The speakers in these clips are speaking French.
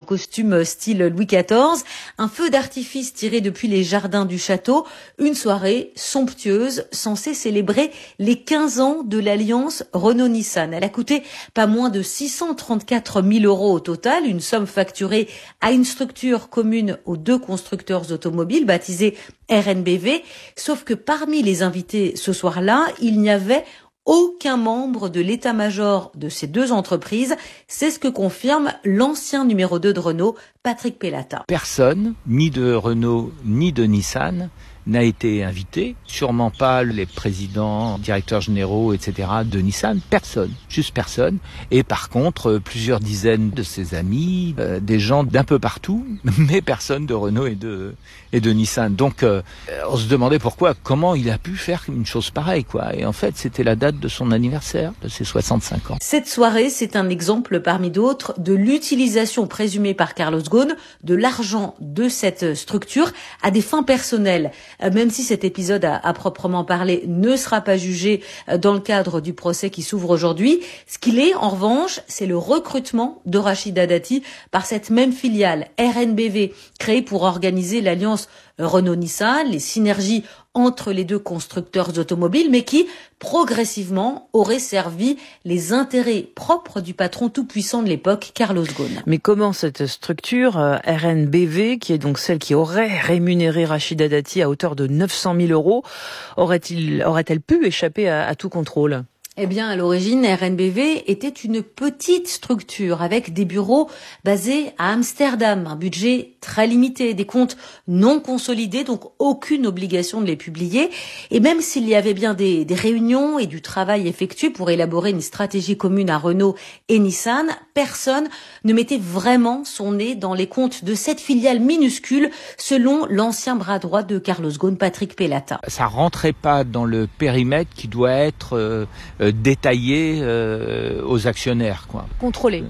costume style Louis XIV, un feu d'artifice tiré depuis les jardins du château, une soirée somptueuse censée célébrer les 15 ans de l'alliance Renault-Nissan. Elle a coûté pas moins de 634 000 € au total, une somme facturée à une structure commune aux deux constructeurs automobiles baptisée RNBV, sauf que parmi les invités ce soir-là, il n'y avait aucun membre de l'état-major de ces deux entreprises. C'est ce que confirme l'ancien numéro 2 de Renault, Patrick Pellata. Personne, ni de Renault, ni de Nissan, n'a été invité. Sûrement pas les présidents, directeurs généraux, etc. de Nissan. Personne, juste personne. Et par contre, plusieurs dizaines de ses amis, des gens d'un peu partout, mais personne de Renault et de Nissan. Donc, on se demandait comment il a pu faire une chose pareille, quoi. Et en fait, c'était la date de son anniversaire, de ses 65 ans. Cette soirée, c'est un exemple parmi d'autres de l'utilisation présumée par Carlos Ghosn de l'argent de cette structure à des fins personnelles. Même si cet épisode à proprement parler ne sera pas jugé dans le cadre du procès qui s'ouvre aujourd'hui, ce qu'il est, en revanche, c'est le recrutement de Rachida Dati par cette même filiale RNBV, créée pour organiser l'alliance Renault-Nissan, les synergies entre les deux constructeurs automobiles, mais qui, progressivement, aurait servi les intérêts propres du patron tout-puissant de l'époque, Carlos Ghosn. Mais comment cette structure, RNBV, qui est donc celle qui aurait rémunéré Rachida Dati à hauteur de 900 000 €, aurait-elle pu échapper à tout contrôle ? Eh bien, à l'origine, RNBV était une petite structure avec des bureaux basés à Amsterdam, un budget très limité, des comptes non consolidés, donc aucune obligation de les publier. Et même s'il y avait bien des réunions et du travail effectué pour élaborer une stratégie commune à Renault et Nissan, personne ne mettait vraiment son nez dans les comptes de cette filiale minuscule, selon l'ancien bras droit de Carlos Ghosn, Patrick Pellata. Ça rentrait pas dans le périmètre qui doit être détaillé aux actionnaires, quoi. Contrôlé.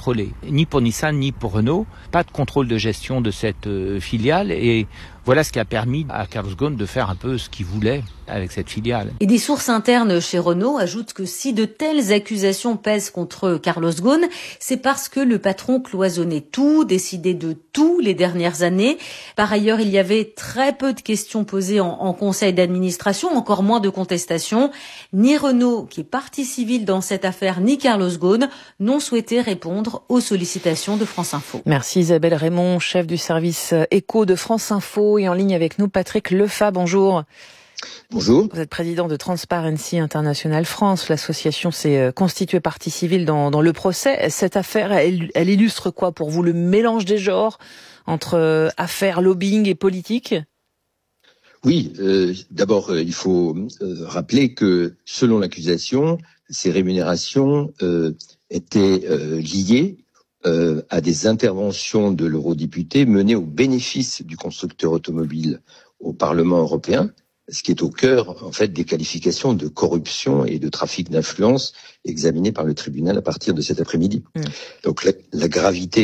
Ni pour Nissan, ni pour Renault. Pas de contrôle de gestion de cette filiale. Et voilà ce qui a permis à Carlos Ghosn de faire un peu ce qu'il voulait avec cette filiale. Et des sources internes chez Renault ajoutent que si de telles accusations pèsent contre Carlos Ghosn, c'est parce que le patron cloisonnait tout, décidait de tout les dernières années. Par ailleurs, il y avait très peu de questions posées en conseil d'administration, encore moins de contestations. Ni Renault, qui est partie civile dans cette affaire, ni Carlos Ghosn n'ont souhaité répondre aux sollicitations de France Info. Merci Isabelle Raymond, chef du service éco de France Info, et en ligne avec nous Patrick Lefat. Bonjour. Bonjour. Vous êtes président de Transparency International France. L'association s'est constituée partie civile dans le procès. Cette affaire, elle illustre quoi pour vous? Le mélange des genres entre affaires lobbying et politique? Oui, d'abord, il faut rappeler que, selon l'accusation, ces rémunérations étaient liées à des interventions de l'eurodéputé menées au bénéfice du constructeur automobile au Parlement européen, ce qui est au cœur, en fait, des qualifications de corruption et de trafic d'influence examinées par le tribunal à partir de cet après-midi. Donc, la gravité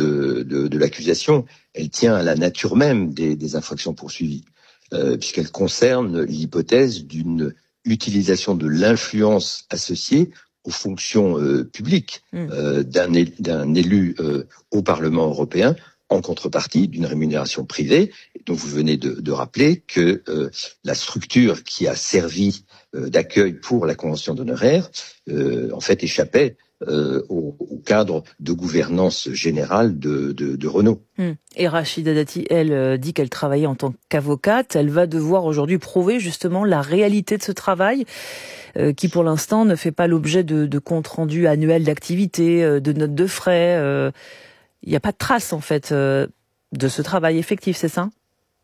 de l'accusation, elle tient à la nature même des infractions poursuivies, puisqu'elle concerne l'hypothèse d'une utilisation de l'influence associée aux fonctions publiques d'un élu au Parlement européen, en contrepartie d'une rémunération privée. Et donc vous venez de rappeler que la structure qui a servi d'accueil pour la convention d'honoraires, en fait, échappait au cadre de gouvernance générale de Renault. Et Rachida Dati, elle, dit qu'elle travaillait en tant qu'avocate. Elle va devoir aujourd'hui prouver justement la réalité de ce travail, qui pour l'instant ne fait pas l'objet de comptes rendus annuels d'activité, de notes de frais. Il n'y a pas de trace, en fait, de ce travail effectif, c'est ça?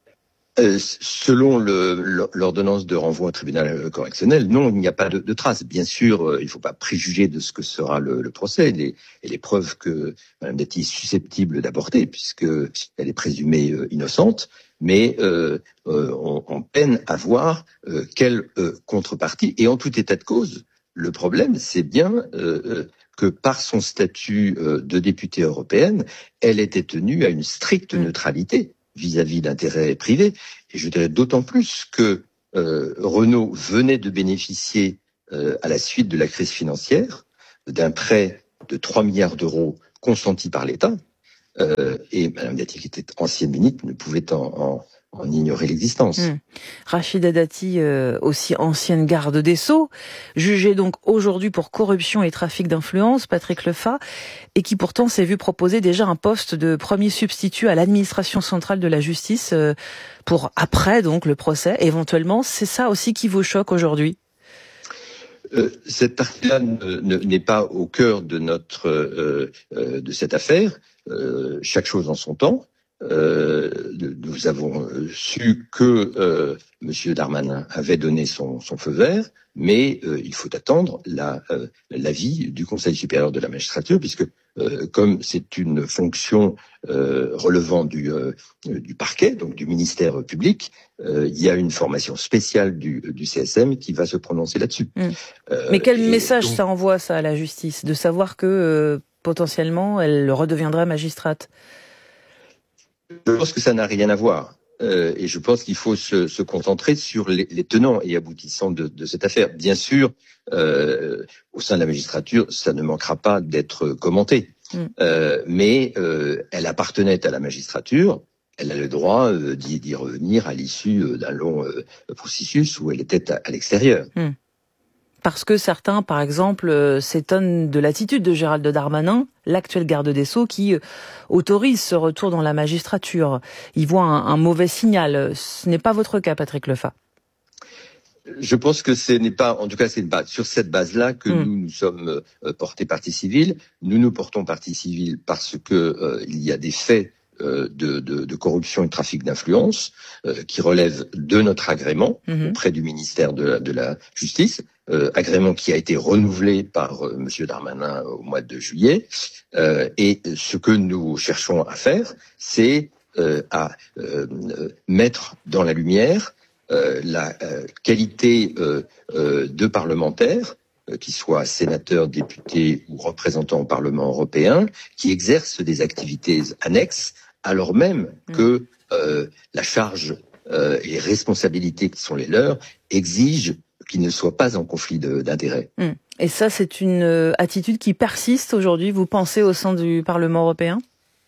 Selon l'ordonnance de renvoi au tribunal correctionnel, non, il n'y a pas de trace. Bien sûr, il ne faut pas préjuger de ce que sera le procès et les preuves que Mme Dati est susceptible d'apporter, puisqu'elle est présumée innocente, mais on peine à voir quelle contrepartie. Et en tout état de cause, le problème, c'est bien que par son statut de députée européenne, elle était tenue à une stricte neutralité vis-à-vis d'intérêts privés. Et je dirais d'autant plus que Renault venait de bénéficier, à la suite de la crise financière, d'un prêt de 3 milliards d'euros consenti par l'État, et Madame Dati, qui était ancienne ministre, ne pouvait en ignorer l'existence. Rachida Dati, aussi ancienne garde des Sceaux, jugée donc aujourd'hui pour corruption et trafic d'influence, Patrick Lefat, et qui pourtant s'est vu proposer déjà un poste de premier substitut à l'administration centrale de la justice pour après donc le procès, éventuellement. C'est ça aussi qui vous choque aujourd'hui? Cette partie-là n'est pas au cœur de de cette affaire. Chaque chose en son temps. Nous avons su que Monsieur Darmanin avait donné son feu vert, mais il faut attendre l'avis du Conseil supérieur de la magistrature, puisque comme c'est une fonction relevant du parquet, donc du ministère public, il y a une formation spéciale du CSM qui va se prononcer là-dessus. Mais quel message ça envoie, ça, à la justice, de savoir que potentiellement elle redeviendra magistrate? Je pense que ça n'a rien à voir. Et je pense qu'il faut se concentrer sur les tenants et aboutissants de cette affaire. Bien sûr, au sein de la magistrature, ça ne manquera pas d'être commenté. Mais elle appartenait à la magistrature. Elle a le droit d'y revenir à l'issue d'un long processus où elle était à l'extérieur. Parce que certains, par exemple, s'étonnent de l'attitude de Gérald Darmanin, l'actuel garde des Sceaux, qui autorise ce retour dans la magistrature. Ils voient un mauvais signal. Ce n'est pas votre cas, Patrick Lefat. Je pense que ce n'est pas, en tout cas, c'est sur cette base-là que nous sommes portés partie civile. Nous nous portons partie civile parce que il y a des faits de corruption et de trafic d'influence qui relèvent de notre agrément auprès du ministère de la Justice. Agrément qui a été renouvelé par Monsieur Darmanin au mois de juillet. Et ce que nous cherchons à faire, c'est à mettre dans la lumière la qualité de parlementaires, qu'ils soient sénateurs, députés ou représentants au Parlement européen, qui exercent des activités annexes, alors même que la charge et les responsabilités qui sont les leurs exigent qu'ils ne soient pas en conflit d'intérêts. Et ça, c'est une attitude qui persiste aujourd'hui, vous pensez, au sein du Parlement européen?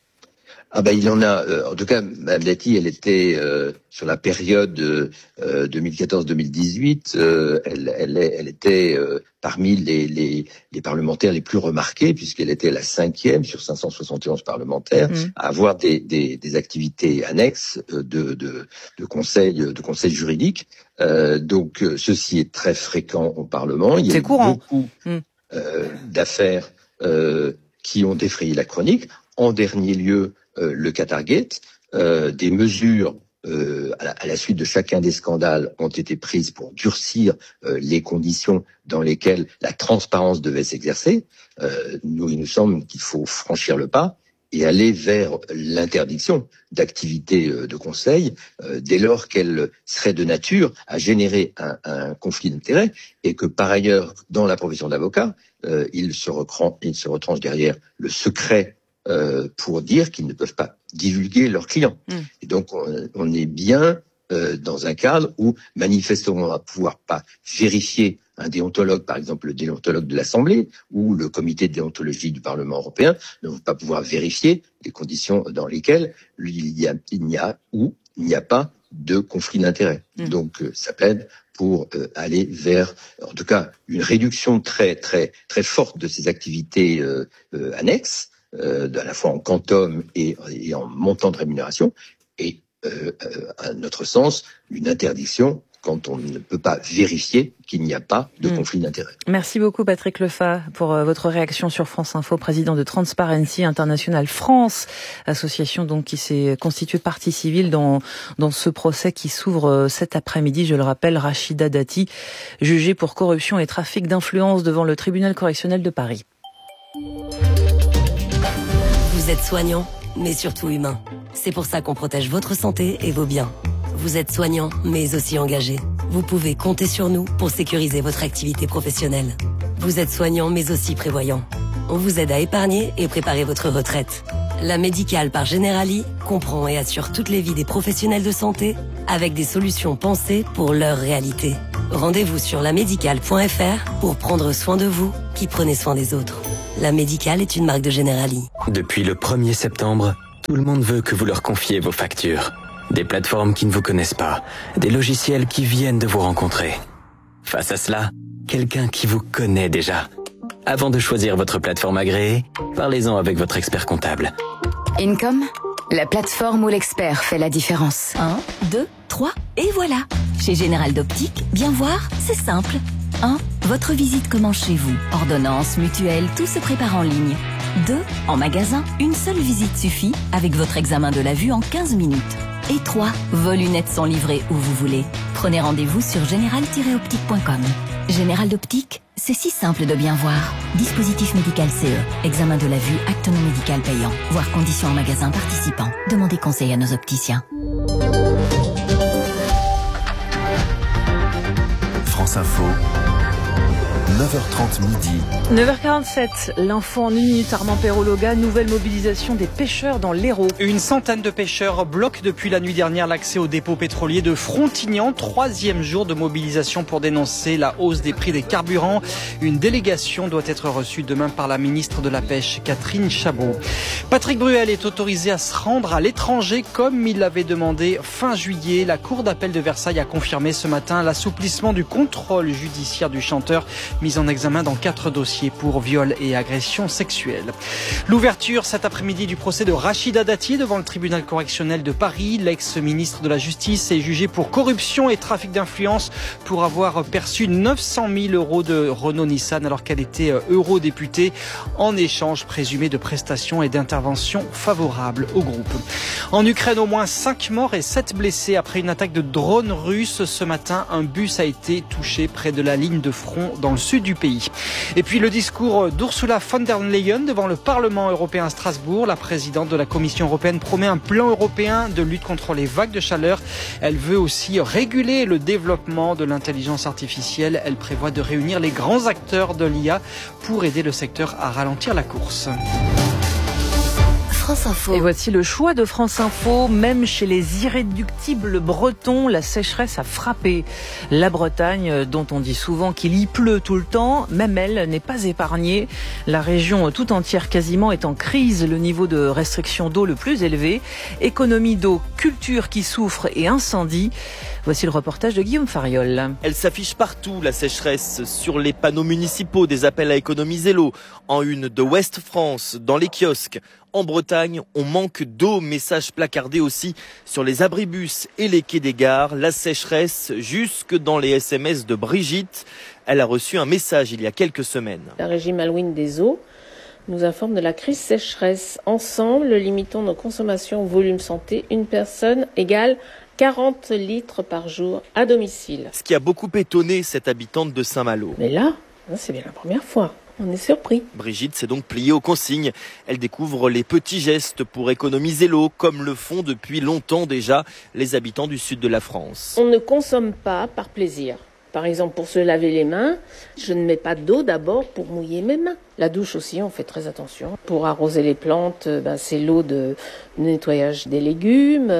Il en a. En tout cas, Mme Dati, elle était sur la période 2014-2018. Elle était parmi les parlementaires les plus remarqués, puisqu'elle était la 5e sur 571 parlementaires à avoir des activités annexes de conseil juridique. Donc, ceci est très fréquent au Parlement. Il y a beaucoup d'affaires qui ont défrayé la chronique. En dernier lieu, le Qatargate, des mesures à la suite de chacun des scandales ont été prises pour durcir les conditions dans lesquelles la transparence devait s'exercer. Il nous semble qu'il faut franchir le pas et aller vers l'interdiction d'activités de conseil dès lors qu'elle serait de nature à générer un conflit d'intérêts et que par ailleurs, dans la profession d'avocat, il se retranche derrière le secret pour dire qu'ils ne peuvent pas divulguer leurs clients. Et donc, on est bien dans un cadre où, manifestement, on va pouvoir pas vérifier un déontologue, par exemple le déontologue de l'Assemblée ou le comité de déontologie du Parlement européen, ne vont pas pouvoir vérifier les conditions dans lesquelles il n'y a pas de conflit d'intérêts. Donc, ça plaide pour aller vers, en tout cas, une réduction très, très, très forte de ces activités annexes, à la fois en quantum et en montant de rémunération, et à notre sens, une interdiction quand on ne peut pas vérifier qu'il n'y a pas de conflit d'intérêts. Merci beaucoup Patrick Lefat pour votre réaction sur France Info, président de Transparency International France, association donc qui s'est constituée de partie civile dans ce procès qui s'ouvre cet après-midi. Je le rappelle, Rachida Dati, jugée pour corruption et trafic d'influence devant le tribunal correctionnel de Paris. Vous êtes soignant, mais surtout humain. C'est pour ça qu'on protège votre santé et vos biens. Vous êtes soignant, mais aussi engagé. Vous pouvez compter sur nous pour sécuriser votre activité professionnelle. Vous êtes soignant, mais aussi prévoyant. On vous aide à épargner et préparer votre retraite. La Médicale par Generali comprend et assure toutes les vies des professionnels de santé avec des solutions pensées pour leur réalité. Rendez-vous sur lamédicale.fr pour prendre soin de vous qui prenez soin des autres. La Médicale est une marque de Generali. Depuis le 1er septembre, Tout le monde veut que vous leur confiez vos factures. Des plateformes qui ne vous connaissent pas, des logiciels qui viennent de vous rencontrer. Face à cela, quelqu'un qui vous connaît déjà. Avant de choisir votre plateforme agréée, parlez-en avec votre expert comptable. Income, la plateforme où l'expert fait la différence. 1, 2, 3, et voilà. Chez Général d'Optique, bien voir, c'est simple. 1. Votre visite commence chez vous. Ordonnance, mutuelle, tout se prépare en ligne. 2. En magasin, une seule visite suffit avec votre examen de la vue en 15 minutes. Et 3. Vos lunettes sont livrées où vous voulez. Prenez rendez-vous sur général-optique.com. Général d'Optique, c'est si simple de bien voir. Dispositif médical CE. Examen de la vue, acte non médical payant. Voir conditions en magasin participant. Demandez conseil à nos opticiens. France Info, 9h30 midi. 9h47, l'info en 1 minute, Armand Perrologa, nouvelle mobilisation des pêcheurs dans l'Hérault. Une centaine de pêcheurs bloquent depuis la nuit dernière l'accès au dépôt pétrolier de Frontignan. 3e jour de mobilisation pour dénoncer la hausse des prix des carburants. Une délégation doit être reçue demain par la ministre de la Pêche, Catherine Chabot. Patrick Bruel est autorisé à se rendre à l'étranger comme il l'avait demandé fin juillet. La Cour d'appel de Versailles a confirmé ce matin l'assouplissement du contrôle judiciaire du chanteur, mis en examen dans 4 dossiers pour viol et agression sexuelle. L'ouverture cet après-midi du procès de Rachida Dati devant le tribunal correctionnel de Paris. L'ex-ministre de la Justice est jugé pour corruption et trafic d'influence pour avoir perçu 900 000 euros de Renault-Nissan alors qu'elle était eurodéputée en échange présumé de prestations et d'interventions favorables au groupe. En Ukraine, au moins 5 morts et 7 blessés après une attaque de drone russe. Ce matin, un bus a été touché près de la ligne de front dans le sud du pays. Et puis le discours d'Ursula von der Leyen devant le Parlement européen à Strasbourg. La présidente de la Commission européenne promet un plan européen de lutte contre les vagues de chaleur. Elle veut aussi réguler le développement de l'intelligence artificielle. Elle prévoit de réunir les grands acteurs de l'IA pour aider le secteur à ralentir la course. France Info. Et voici le choix de France Info. Même chez les irréductibles bretons, la sécheresse a frappé. La Bretagne, dont on dit souvent qu'il y pleut tout le temps, même elle n'est pas épargnée. La région tout entière quasiment est en crise. Le niveau de restriction d'eau le plus élevé. Économie d'eau, culture qui souffre et incendie. Voici le reportage de Guillaume Fariol. Elle s'affiche partout, la sécheresse, sur les panneaux municipaux, des appels à économiser l'eau, en une de Ouest France, dans les kiosques. En Bretagne, on manque d'eau, message placardé aussi sur les abribus et les quais des gares. La sécheresse jusque dans les SMS de Brigitte. Elle a reçu un message il y a quelques semaines. La Régie Malouine des eaux nous informe de la crise sécheresse. Ensemble, limitons nos consommations au volume santé. Une personne égale 40 litres par jour à domicile. Ce qui a beaucoup étonné cette habitante de Saint-Malo. Mais là, c'est bien la première fois. On est surpris. Brigitte s'est donc pliée aux consignes. Elle découvre les petits gestes pour économiser l'eau, comme le font depuis longtemps déjà les habitants du sud de la France. On ne consomme pas par plaisir. Par exemple, pour se laver les mains, je ne mets pas d'eau d'abord pour mouiller mes mains. La douche aussi, on fait très attention. Pour arroser les plantes, c'est l'eau de nettoyage des légumes.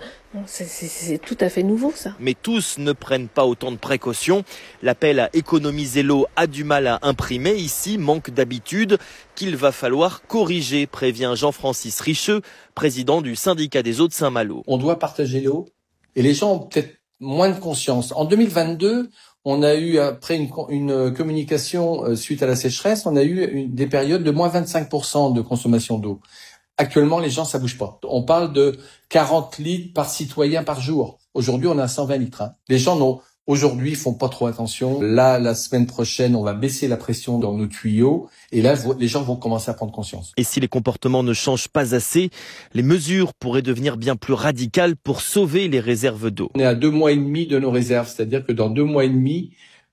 C'est tout à fait nouveau, ça. Mais tous ne prennent pas autant de précautions. L'appel à économiser l'eau a du mal à imprimer. Ici, manque d'habitude qu'il va falloir corriger, prévient Jean-Francis Richeux, président du syndicat des eaux de Saint-Malo. On doit partager l'eau et les gens ont peut-être moins de conscience. En 2022, on a eu, après une communication suite à la sécheresse, on a eu des périodes de moins 25% de consommation d'eau. Actuellement, les gens, ça bouge pas. On parle de 40 litres par citoyen par jour. Aujourd'hui, on a 120 litres. Les gens aujourd'hui, font pas trop attention. Là, la semaine prochaine, on va baisser la pression dans nos tuyaux. Et là, les gens vont commencer à prendre conscience. Et si les comportements ne changent pas assez, les mesures pourraient devenir bien plus radicales pour sauver les réserves d'eau. On est à 2 mois et demi de nos réserves. C'est-à-dire que dans 2 mois et demi,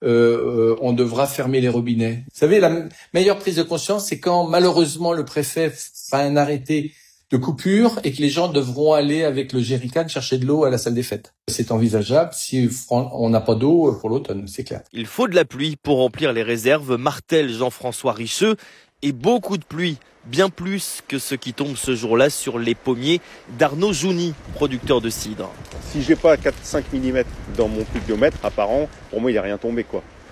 on devra fermer les robinets. Vous savez, la meilleure prise de conscience, c'est quand malheureusement le préfet fait un arrêté de coupure et que les gens devront aller avec le jerrycan chercher de l'eau à la salle des fêtes. C'est envisageable si on n'a pas d'eau pour l'automne, c'est clair. Il faut de la pluie pour remplir les réserves, martèle Jean-François Richeux, et beaucoup de pluie, bien plus que ce qui tombe ce jour-là sur les pommiers d'Arnaud Jouni, producteur de cidre. Si j'ai pas 4-5 mm dans mon pluviomètre, apparent, pour moi il n'y a rien tombé quoi.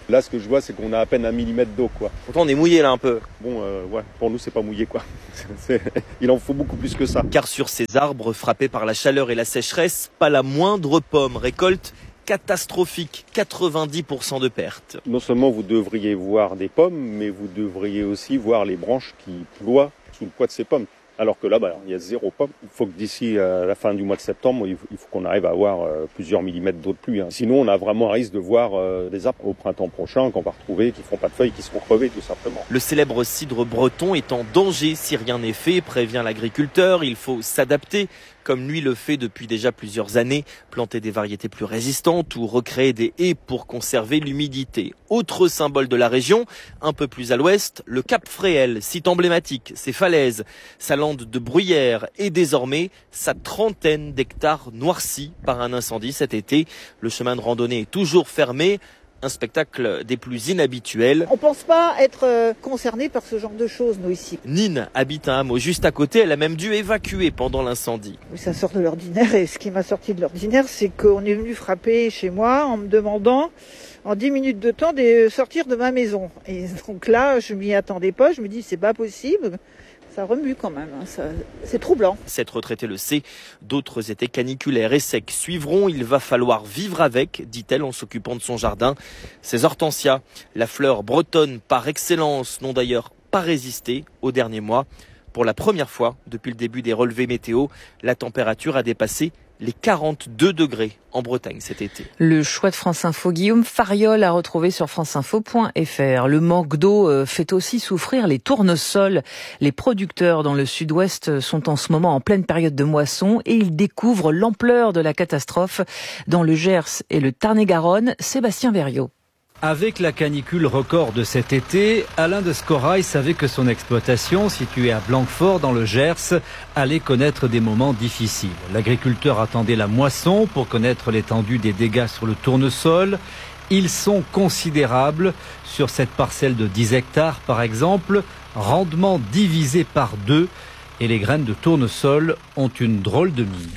Là, ce que je vois, c'est qu'on a à peine 1 millimètre d'eau, quoi. Pourtant, on est mouillé là un peu. Bon, ouais, pour nous, c'est pas mouillé, quoi. Il en faut beaucoup plus que ça. Car sur ces arbres frappés par la chaleur et la sécheresse, pas la moindre pomme. Récolte catastrophique, 90% de pertes. Non seulement vous devriez voir des pommes, mais vous devriez aussi voir les branches qui ploient sous le poids de ces pommes. Alors que là, il y a 0 pomme. Il faut que d'ici la fin du mois de septembre, il faut qu'on arrive à avoir plusieurs millimètres d'eau de pluie. Sinon, on a vraiment un risque de voir des arbres au printemps prochain qu'on va retrouver, qui ne feront pas de feuilles, qui seront crevés tout simplement. Le célèbre cidre breton est en danger si rien n'est fait, prévient l'agriculteur. Il faut s'adapter, comme lui le fait depuis déjà plusieurs années, planter des variétés plus résistantes ou recréer des haies pour conserver l'humidité. Autre symbole de la région, un peu plus à l'ouest, le Cap Fréhel, site emblématique, ses falaises, sa lande de bruyère et désormais sa 30aine d'hectares noircis par un incendie cet été. Le chemin de randonnée est toujours fermé. Un spectacle des plus inhabituels. On pense pas être concerné par ce genre de choses, nous, ici. Nine habite un hameau juste à côté. Elle a même dû évacuer pendant l'incendie. Oui, ça sort de l'ordinaire. Et ce qui m'a sorti de l'ordinaire, c'est qu'on est venu frapper chez moi en me demandant, en 10 minutes de temps, de sortir de ma maison. Et donc là, je m'y attendais pas. Je me dis, c'est pas possible. Ça remue quand même, c'est troublant. Cette retraitée le sait, d'autres étés caniculaires et secs suivront. Il va falloir vivre avec, dit-elle en s'occupant de son jardin. Ces hortensias, la fleur bretonne par excellence, n'ont d'ailleurs pas résisté aux derniers mois. Pour la première fois depuis le début des relevés météo, la température a dépassé les 42 degrés en Bretagne cet été. Le choix de France Info, Guillaume Fariol, à retrouver sur franceinfo.fr. Le manque d'eau fait aussi souffrir les tournesols. Les producteurs dans le sud-ouest sont en ce moment en pleine période de moisson et ils découvrent l'ampleur de la catastrophe dans le Gers et le Tarn-et-Garonne. Sébastien Verriot. Avec la canicule record de cet été, Alain de Scorail savait que son exploitation, située à Blanquefort dans le Gers, allait connaître des moments difficiles. L'agriculteur attendait la moisson pour connaître l'étendue des dégâts sur le tournesol. Ils sont considérables. Sur cette parcelle de 10 hectares, par exemple, rendement divisé par 2 et les graines de tournesol ont une drôle de mine.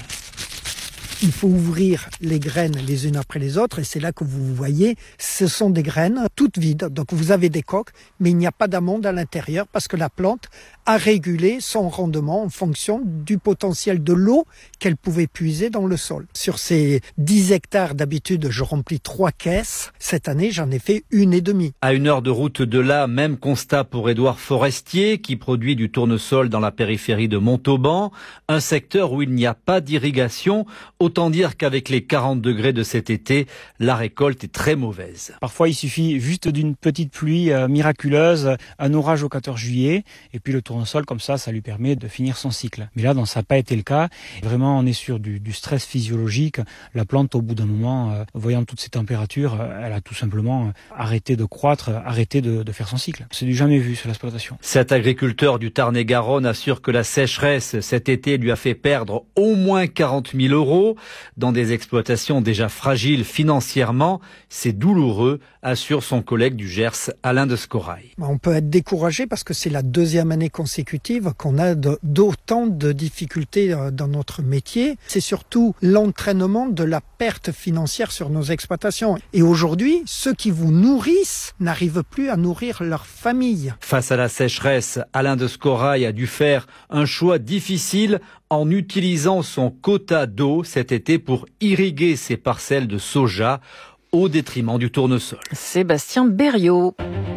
Il faut ouvrir les graines les unes après les autres et c'est là que vous voyez, ce sont des graines toutes vides. Donc vous avez des coques, mais il n'y a pas d'amandes à l'intérieur parce que la plante a régulé son rendement en fonction du potentiel de l'eau qu'elle pouvait puiser dans le sol. Sur ces 10 hectares d'habitude, je remplis 3 caisses. Cette année, j'en ai fait 1,5. À 1 heure de route de là, même constat pour Édouard Forestier qui produit du tournesol dans la périphérie de Montauban, un secteur où il n'y a pas d'irrigation. Autant dire qu'avec les 40 degrés de cet été, la récolte est très mauvaise. Parfois, il suffit juste d'une petite pluie miraculeuse, un orage au 14 juillet, et puis le tournesol, comme ça lui permet de finir son cycle. Mais là, ça n'a pas été le cas. Vraiment, on est sur du stress physiologique. La plante, au bout d'un moment, voyant toutes ces températures, elle a tout simplement arrêté de croître, arrêté de faire son cycle. C'est du jamais vu sur l'exploitation. Cet agriculteur du Tarn-et-Garonne assure que la sécheresse cet été lui a fait perdre au moins 40 000 euros. Dans des exploitations déjà fragiles financièrement, c'est douloureux, assure son collègue du Gers, Alain de Scorail. On peut être découragé parce que c'est la 2e année consécutive qu'on a d'autant de difficultés dans notre métier. C'est surtout l'entraînement de la perte financière sur nos exploitations. Et aujourd'hui, ceux qui vous nourrissent n'arrivent plus à nourrir leur famille. Face à la sécheresse, Alain de Scorail a dû faire un choix difficile en utilisant son quota d'eau cet été pour irriguer ses parcelles de soja au détriment du tournesol. Sébastien Berriot.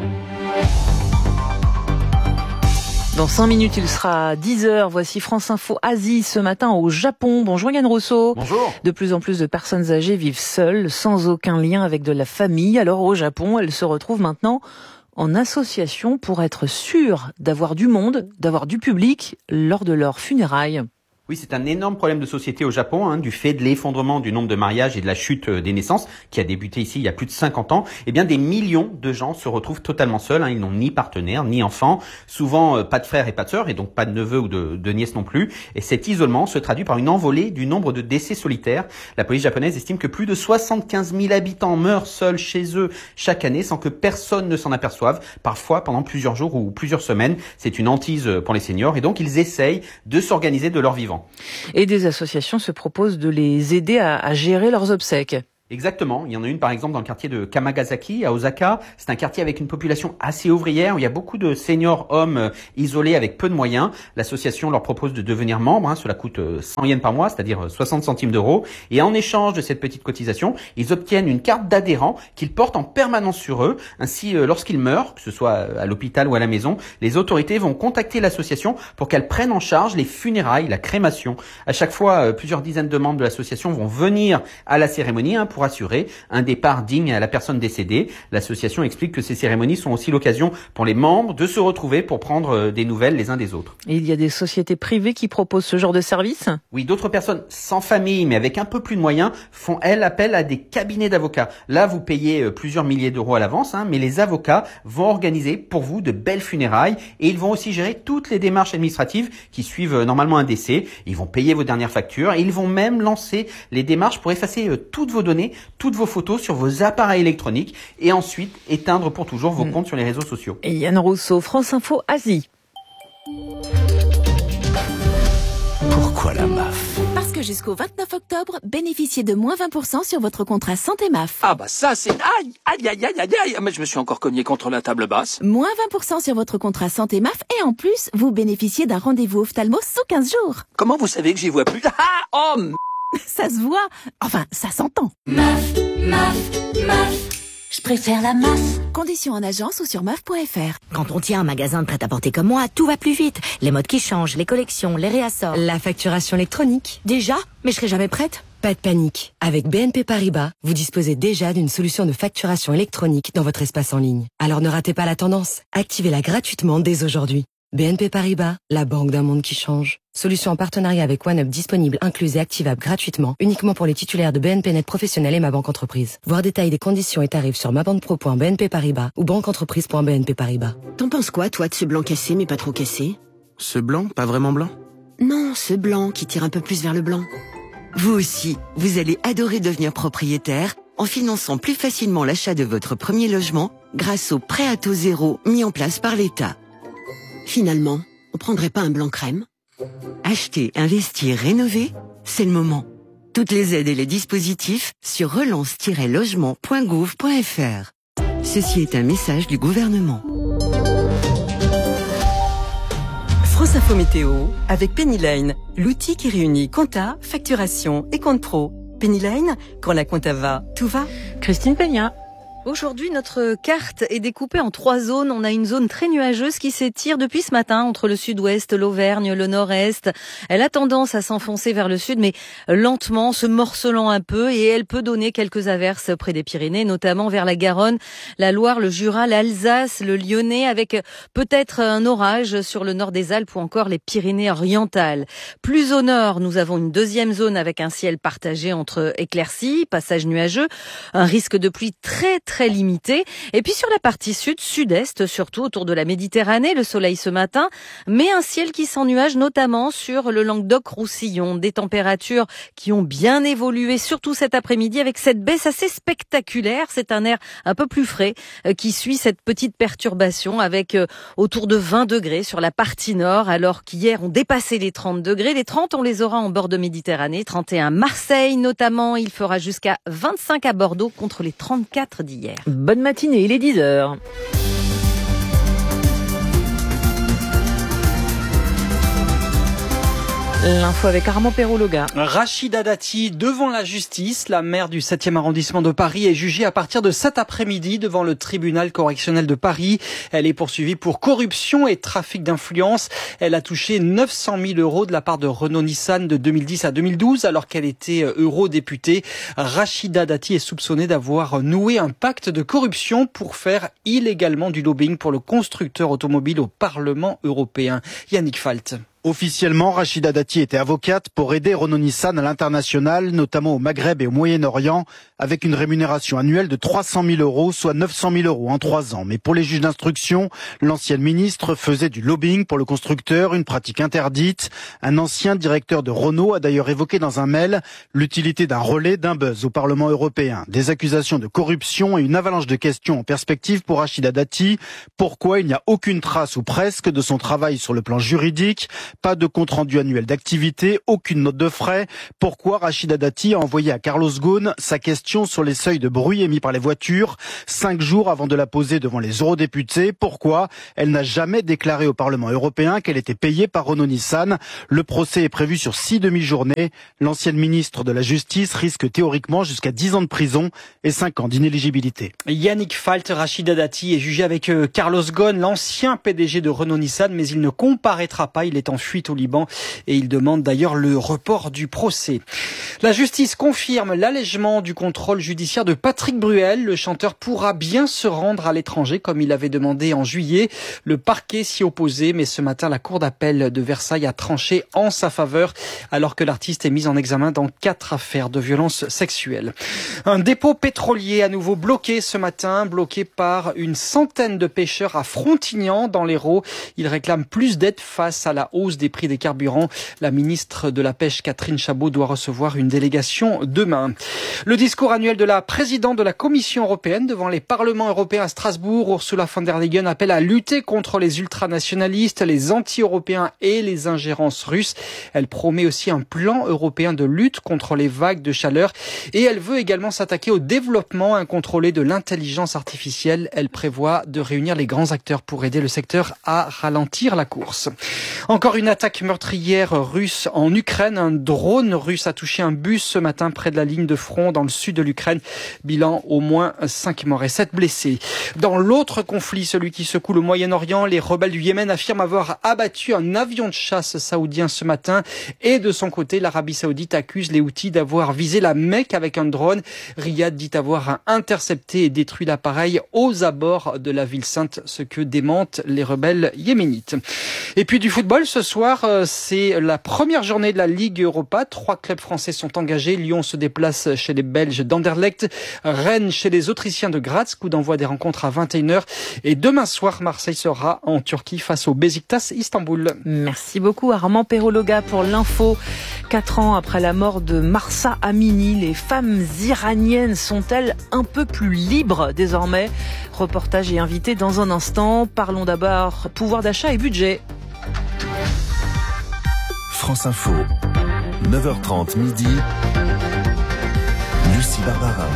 Dans 5 minutes, il sera 10h. Voici France Info Asie ce matin au Japon. Bonjour Yann Rousseau. Bonjour. De plus en plus de personnes âgées vivent seules, sans aucun lien avec de la famille. Alors au Japon, elles se retrouvent maintenant en association pour être sûres d'avoir du monde, d'avoir du public lors de leurs funérailles. Oui, c'est un énorme problème de société au Japon, du fait de l'effondrement du nombre de mariages et de la chute des naissances, qui a débuté ici il y a plus de 50 ans. Eh bien, des millions de gens se retrouvent totalement seuls. Ils n'ont ni partenaire, ni enfants, souvent pas de frères et pas de sœurs, et donc pas de neveux ou de nièces non plus. Et cet isolement se traduit par une envolée du nombre de décès solitaires. La police japonaise estime que plus de 75 000 habitants meurent seuls chez eux chaque année sans que personne ne s'en aperçoive, parfois pendant plusieurs jours ou plusieurs semaines. C'est une hantise pour les seniors, et donc ils essayent de s'organiser de leur vivant. Et des associations se proposent de les aider à gérer leurs obsèques. Exactement. Il y en a une, par exemple, dans le quartier de Kamagasaki, à Osaka. C'est un quartier avec une population assez ouvrière, où il y a beaucoup de seniors hommes isolés avec peu de moyens. L'association leur propose de devenir membre. Cela coûte 100 yens par mois, c'est-à-dire 60 centimes d'euros. Et en échange de cette petite cotisation, ils obtiennent une carte d'adhérent qu'ils portent en permanence sur eux. Ainsi, lorsqu'ils meurent, que ce soit à l'hôpital ou à la maison, les autorités vont contacter l'association pour qu'elle prenne en charge les funérailles, la crémation. À chaque fois, plusieurs dizaines de membres de l'association vont venir à la cérémonie pour assurer un départ digne à la personne décédée. L'association explique que ces cérémonies sont aussi l'occasion pour les membres de se retrouver pour prendre des nouvelles les uns des autres. Et il y a des sociétés privées qui proposent ce genre de service ? Oui, d'autres personnes sans famille mais avec un peu plus de moyens font, elles, appel à des cabinets d'avocats. Là, vous payez plusieurs milliers d'euros à l'avance, mais les avocats vont organiser pour vous de belles funérailles et ils vont aussi gérer toutes les démarches administratives qui suivent normalement un décès. Ils vont payer vos dernières factures et ils vont même lancer les démarches pour effacer toutes vos données, toutes vos photos sur vos appareils électroniques et ensuite éteindre pour toujours vos comptes sur les réseaux sociaux. Et Yann Rousseau, France Info Asie. Pourquoi la MAF ? Parce que jusqu'au 29 octobre, bénéficiez de moins 20% sur votre contrat santé MAF. Ah bah ça c'est... Aïe, aïe, aïe, aïe, aïe, aïe. Mais je me suis encore cogné contre la table basse. Moins 20% sur votre contrat santé MAF et en plus, vous bénéficiez d'un rendez-vous ophtalmo sous 15 jours. Comment vous savez que j'y vois plus ? Ah, oh, ça se voit. Enfin, ça s'entend. MAF, MAF, MAF. Je préfère la MAF. Conditions en agence ou sur MAF.fr. Quand on tient un magasin de prêt-à-porter comme moi, tout va plus vite. Les modes qui changent, les collections, les réassorts. La facturation électronique. Déjà ? Mais je serai jamais prête. Pas de panique. Avec BNP Paribas, vous disposez déjà d'une solution de facturation électronique dans votre espace en ligne. Alors ne ratez pas la tendance. Activez-la gratuitement dès aujourd'hui. BNP Paribas, la banque d'un monde qui change. Solution en partenariat avec OneUp disponible, incluse et activable gratuitement, uniquement pour les titulaires de BNP Net Professionnel et Ma Banque Entreprise. Voir détail des conditions et tarifs sur mabanquepro.bnp Paribas ou banqueentreprise.bnp Paribas. T'en penses quoi, toi, de ce blanc cassé mais pas trop cassé ? Ce blanc, pas vraiment blanc ? Non, ce blanc qui tire un peu plus vers le blanc. Vous aussi, vous allez adorer devenir propriétaire en finançant plus facilement l'achat de votre premier logement grâce au prêt à taux zéro mis en place par l'État. Finalement, on prendrait pas un blanc crème ? Acheter, investir, rénover, c'est le moment. Toutes les aides et les dispositifs sur relance-logement.gouv.fr. Ceci est un message du gouvernement. France Info Météo avec Pennyline, l'outil qui réunit compta, facturation et compte pro. Pennyline, quand la compta va, tout va. Christine Peña. Aujourd'hui, notre carte est découpée en 3 zones. On a une zone très nuageuse qui s'étire depuis ce matin entre le sud-ouest, l'Auvergne, le nord-est. Elle a tendance à s'enfoncer vers le sud, mais lentement, se morcelant un peu, et elle peut donner quelques averses près des Pyrénées, notamment vers la Garonne, la Loire, le Jura, l'Alsace, le Lyonnais, avec peut-être un orage sur le nord des Alpes ou encore les Pyrénées-Orientales. Plus au nord, nous avons une deuxième zone avec un ciel partagé entre éclaircies, passages nuageux, un risque de pluie très limité. Et puis sur la partie sud-est, surtout autour de la Méditerranée, le soleil ce matin, mais un ciel qui s'ennuage notamment sur le Languedoc-Roussillon. Des températures qui ont bien évolué, surtout cet après-midi, avec cette baisse assez spectaculaire. C'est un air un peu plus frais qui suit cette petite perturbation, avec autour de 20 degrés sur la partie nord, alors qu'hier on dépassait les 30 degrés. Les 30, on les aura en bord de Méditerranée. 31 Marseille notamment. Il fera jusqu'à 25 à Bordeaux contre les 34 d'hier. Bonne matinée, il est 10h. L'info avec Armand Perrault-Loga. Rachida Dati devant la justice. La maire du 7e arrondissement de Paris est jugée à partir de cet après-midi devant le tribunal correctionnel de Paris. Elle est poursuivie pour corruption et trafic d'influence. Elle a touché 900 000 euros de la part de Renault-Nissan de 2010 à 2012 alors qu'elle était eurodéputée. Rachida Dati est soupçonnée d'avoir noué un pacte de corruption pour faire illégalement du lobbying pour le constructeur automobile au Parlement européen. Yannick Falt. Officiellement, Rachida Dati était avocate pour aider Renault-Nissan à l'international, notamment au Maghreb et au Moyen-Orient, avec une rémunération annuelle de 300 000 euros, soit 900 000 euros en 3 ans. Mais pour les juges d'instruction, l'ancienne ministre faisait du lobbying pour le constructeur, une pratique interdite. Un ancien directeur de Renault a d'ailleurs évoqué dans un mail l'utilité d'un relais, d'un buzz au Parlement européen. Des accusations de corruption et une avalanche de questions en perspective pour Rachida Dati. Pourquoi il n'y a aucune trace ou presque de son travail sur le plan juridique ? Pas de compte-rendu annuel d'activité, aucune note de frais. Pourquoi Rachida Dati a envoyé à Carlos Ghosn sa question sur les seuils de bruit émis par les voitures 5 jours avant de la poser devant les eurodéputés? Pourquoi elle n'a jamais déclaré au Parlement européen qu'elle était payée par Renault-Nissan? Le procès est prévu sur 6 demi-journées. L'ancienne ministre de la Justice risque théoriquement jusqu'à 10 ans de prison et 5 ans d'inéligibilité. Yannick Falt, Rachida Dati est jugé avec Carlos Ghosn, l'ancien PDG de Renault-Nissan, mais il ne comparaîtra pas. Il est en fuite au Liban et il demande d'ailleurs le report du procès. La justice confirme l'allègement du contrôle judiciaire de Patrick Bruel. Le chanteur pourra bien se rendre à l'étranger comme il avait demandé en juillet. Le parquet s'y opposait, mais ce matin, la cour d'appel de Versailles a tranché en sa faveur alors que l'artiste est mis en examen dans 4 affaires de violences sexuelles. Un dépôt pétrolier à nouveau bloqué ce matin, bloqué par une centaine de pêcheurs à Frontignan dans l'Hérault. Ils réclament plus d'aide face à la hausse des prix des carburants. La ministre de la Pêche, Catherine Chabot, doit recevoir une délégation demain. Le discours annuel de la présidente de la Commission européenne devant les parlements européens à Strasbourg, Ursula von der Leyen appelle à lutter contre les ultranationalistes, les anti-européens et les ingérences russes. Elle promet aussi un plan européen de lutte contre les vagues de chaleur et elle veut également s'attaquer au développement incontrôlé de l'intelligence artificielle. Elle prévoit de réunir les grands acteurs pour aider le secteur à ralentir la course. Encore une attaque meurtrière russe en Ukraine. Un drone russe a touché un bus ce matin près de la ligne de front dans le sud de l'Ukraine. Bilan au moins 5 morts et 7 blessés. Dans l'autre conflit, celui qui secoue le Moyen-Orient, les rebelles du Yémen affirment avoir abattu un avion de chasse saoudien ce matin. Et de son côté, l'Arabie saoudite accuse les Houthis d'avoir visé la Mecque avec un drone. Riyad dit avoir intercepté et détruit l'appareil aux abords de la ville sainte, ce que démentent les rebelles yéménites. Et puis du football, ce soir, c'est la première journée de la Ligue Europa. 3 clubs français sont engagés. Lyon se déplace chez les Belges d'Anderlecht, Rennes chez les Autrichiens de Graz, coup d'envoi des rencontres à 21h. Et demain soir, Marseille sera en Turquie face au Beşiktaş Istanbul. Merci beaucoup Armand Perologa pour l'info. 4 ans après la mort de Mahsa Amini, les femmes iraniennes sont-elles un peu plus libres désormais? Reportage et invité dans un instant. Parlons d'abord pouvoir d'achat et budget. France Info, 9h30 midi, Lucie Barbara.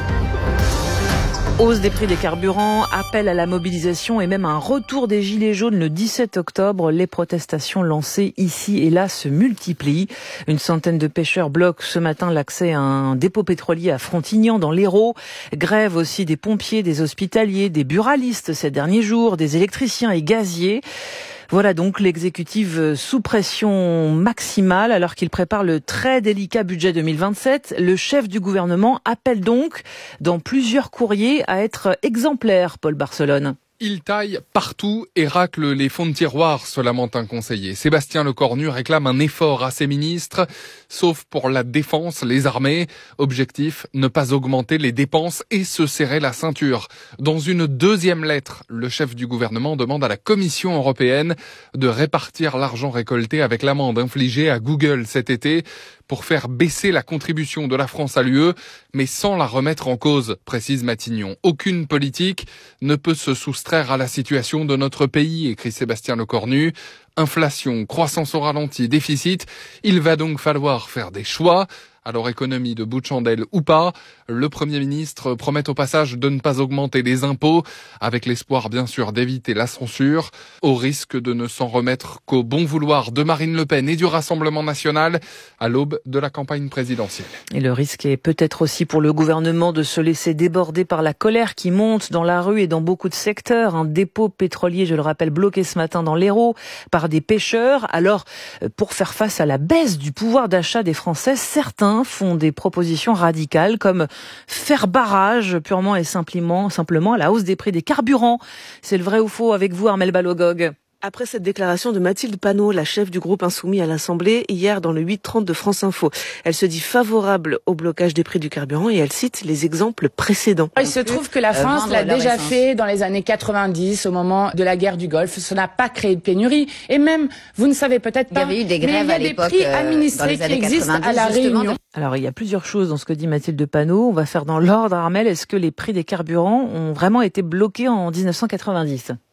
Hausse des prix des carburants, appel à la mobilisation et même un retour des gilets jaunes le 17 octobre. Les protestations lancées ici et là se multiplient. Une centaine de pêcheurs bloquent ce matin l'accès à un dépôt pétrolier à Frontignan dans l'Hérault. Grève aussi des pompiers, des hospitaliers, des buralistes ces derniers jours, des électriciens et gaziers. Voilà donc l'exécutif sous pression maximale alors qu'il prépare le très délicat budget 2027. Le chef du gouvernement appelle donc dans plusieurs courriers à être exemplaire, Paul Barcelone. Il taille partout et racle les fonds de tiroir, se lamente un conseiller. Sébastien Lecornu réclame un effort à ses ministres, sauf pour la défense, les armées. Objectif, ne pas augmenter les dépenses et se serrer la ceinture. Dans une deuxième lettre, le chef du gouvernement demande à la Commission européenne de répartir l'argent récolté avec l'amende infligée à Google cet été pour faire baisser la contribution de la France à l'UE, mais sans la remettre en cause, précise Matignon. Aucune politique ne peut se soustraire à la situation de notre pays, écrit Sébastien Lecornu. Inflation, croissance au ralenti, déficit, il va donc falloir faire des choix. Alors économie de bout de chandelle ou pas, le Premier ministre promet au passage de ne pas augmenter les impôts, avec l'espoir bien sûr d'éviter la censure, au risque de ne s'en remettre qu'au bon vouloir de Marine Le Pen et du Rassemblement national à l'aube de la campagne présidentielle. Et le risque est peut-être aussi pour le gouvernement de se laisser déborder par la colère qui monte dans la rue et dans beaucoup de secteurs. Un dépôt pétrolier, je le rappelle, bloqué ce matin dans l'Hérault par des pêcheurs. Alors, pour faire face à la baisse du pouvoir d'achat des Français, certains font des propositions radicales comme faire barrage purement et simplement à la hausse des prix des carburants. C'est le vrai ou faux avec vous, Armelle Balogog? Après cette déclaration de Mathilde Panot, la chef du groupe Insoumis à l'Assemblée, hier dans le 8h30 de France Info, elle se dit favorable au blocage des prix du carburant et elle cite les exemples précédents. Il se trouve que la France l'a déjà fait dans les années 90, au moment de la guerre du Golfe. Ça n'a pas créé de pénurie. Et même, vous ne savez peut-être pas, il y avait eu des grèves à l'époque, il y a des prix administrés qui existent à La Réunion. Alors, il y a plusieurs choses dans ce que dit Mathilde Panot. On va faire dans l'ordre, Armelle. Est-ce que les prix des carburants ont vraiment été bloqués en 1990 ?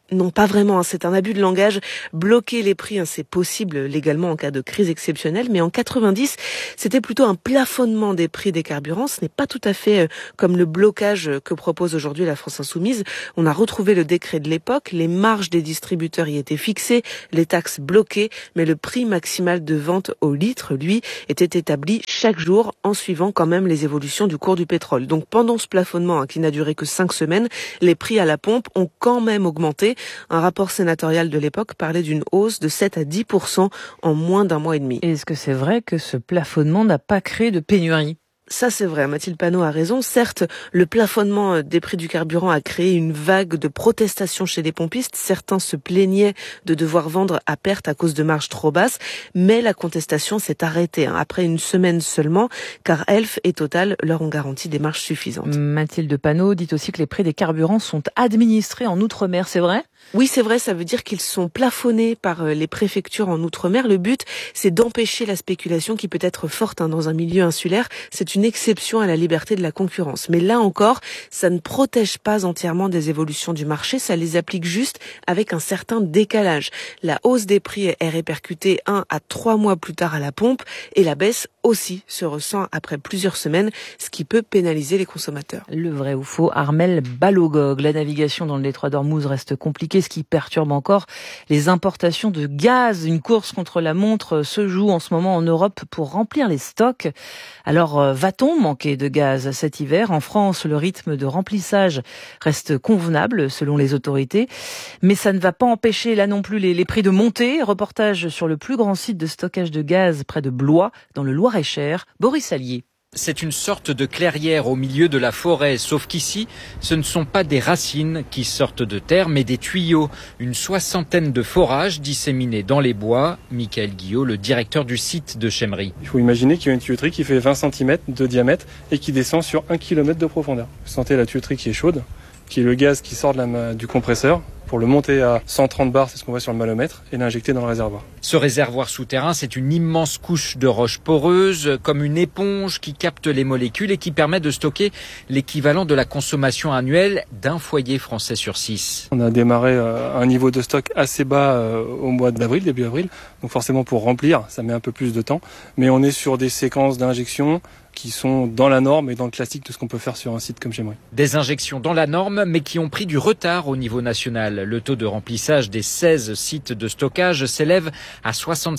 Non, pas vraiment. C'est un abus de langage. Bloquer les prix, c'est possible légalement en cas de crise exceptionnelle. Mais en 90, c'était plutôt un plafonnement des prix des carburants. Ce n'est pas tout à fait comme le blocage que propose aujourd'hui la France Insoumise. On a retrouvé le décret de l'époque. Les marges des distributeurs y étaient fixées, les taxes bloquées. Mais le prix maximal de vente au litre, lui, était établi chaque jour en suivant quand même les évolutions du cours du pétrole. Donc pendant ce plafonnement qui n'a duré que 5 semaines, les prix à la pompe ont quand même augmenté. Un rapport sénatorial de l'époque parlait d'une hausse de 7 à 10% en moins d'un mois et demi. Et est-ce que c'est vrai que ce plafonnement n'a pas créé de pénurie ? Ça, c'est vrai. Mathilde Panot a raison. Certes, le plafonnement des prix du carburant a créé une vague de protestations chez les pompistes. Certains se plaignaient de devoir vendre à perte à cause de marges trop basses. Mais la contestation s'est arrêtée après une semaine seulement, car Elf et Total leur ont garanti des marges suffisantes. Mathilde Panot dit aussi que les prix des carburants sont administrés en Outre-mer, c'est vrai ? Oui, c'est vrai, ça veut dire qu'ils sont plafonnés par les préfectures en Outre-mer. Le but, c'est d'empêcher la spéculation qui peut être forte dans un milieu insulaire. C'est une exception à la liberté de la concurrence. Mais là encore, ça ne protège pas entièrement des évolutions du marché, ça les applique juste avec un certain décalage. La hausse des prix est répercutée 1 à 3 mois plus tard à la pompe et la baisse aussi se ressent après plusieurs semaines, ce qui peut pénaliser les consommateurs. Le vrai ou faux, Armel Balogog. La navigation dans le détroit d'Ormuz reste compliquée, ce qui perturbe encore les importations de gaz. Une course contre la montre se joue en ce moment en Europe pour remplir les stocks. Alors, va-t-on manquer de gaz cet hiver ? En France, le rythme de remplissage reste convenable selon les autorités, mais ça ne va pas empêcher là non plus les prix de monter. Reportage sur le plus grand site de stockage de gaz près de Blois, dans le Loir-et-Cher, Boris Allier. C'est une sorte de clairière au milieu de la forêt, sauf qu'ici, ce ne sont pas des racines qui sortent de terre, mais des tuyaux. Une 60aine de forages disséminés dans les bois. Michael Guillot, le directeur du site de Chemmery. Il faut imaginer qu'il y a une tuyauterie qui fait 20 cm de diamètre et qui descend sur 1 km de profondeur. Vous sentez la tuyauterie qui est chaude, qui est le gaz qui sort du compresseur, pour le monter à 130 bars, c'est ce qu'on voit sur le manomètre, et l'injecter dans le réservoir. Ce réservoir souterrain, c'est une immense couche de roches poreuses, comme une éponge qui capte les molécules et qui permet de stocker l'équivalent de la consommation annuelle d'un foyer français sur 6. On a démarré un niveau de stock assez bas au mois d'avril, début avril, donc forcément pour remplir, ça met un peu plus de temps, mais on est sur des séquences d'injection qui sont dans la norme et dans le classique de ce qu'on peut faire sur un site comme Chemmery. Des injections dans la norme, mais qui ont pris du retard au niveau national. Le taux de remplissage des 16 sites de stockage s'élève à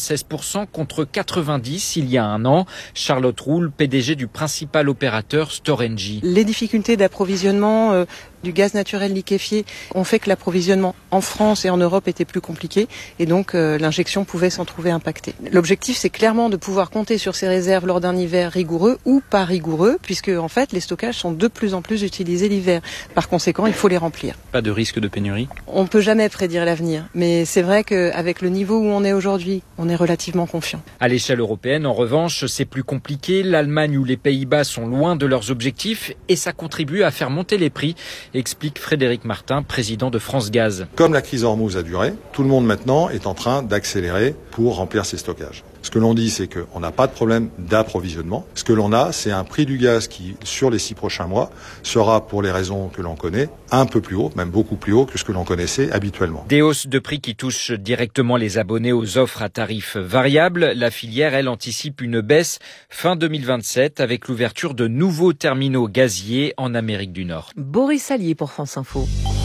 76% contre 90% il y a un an. Charlotte Roule, PDG du principal opérateur Storengy. Les difficultés d'approvisionnement du gaz naturel liquéfié ont fait que l'approvisionnement en France et en Europe était plus compliqué et donc l'injection pouvait s'en trouver impactée. L'objectif, c'est clairement de pouvoir compter sur ces réserves lors d'un hiver rigoureux ou pas rigoureux, puisque en fait les stockages sont de plus en plus utilisés l'hiver. Par conséquent, il faut les remplir. Pas de risque de pénurie ? On ne peut jamais prédire l'avenir, mais c'est vrai qu'avec le niveau où on est aujourd'hui, on est relativement confiant. À l'échelle européenne, en revanche, c'est plus compliqué. L'Allemagne ou les Pays-Bas sont loin de leurs objectifs et ça contribue à faire monter les prix, explique Frédéric Martin, président de France Gaz. Comme la crise Hormuz a duré, tout le monde maintenant est en train d'accélérer pour remplir ses stockages. Ce que l'on dit, c'est qu'on n'a pas de problème d'approvisionnement. Ce que l'on a, c'est un prix du gaz qui, sur les 6 prochains mois, sera, pour les raisons que l'on connaît, un peu plus haut, même beaucoup plus haut que ce que l'on connaissait habituellement. Des hausses de prix qui touchent directement les abonnés aux offres à tarifs variables. La filière, elle, anticipe une baisse fin 2027 avec l'ouverture de nouveaux terminaux gaziers en Amérique du Nord. Boris Allier pour France Info.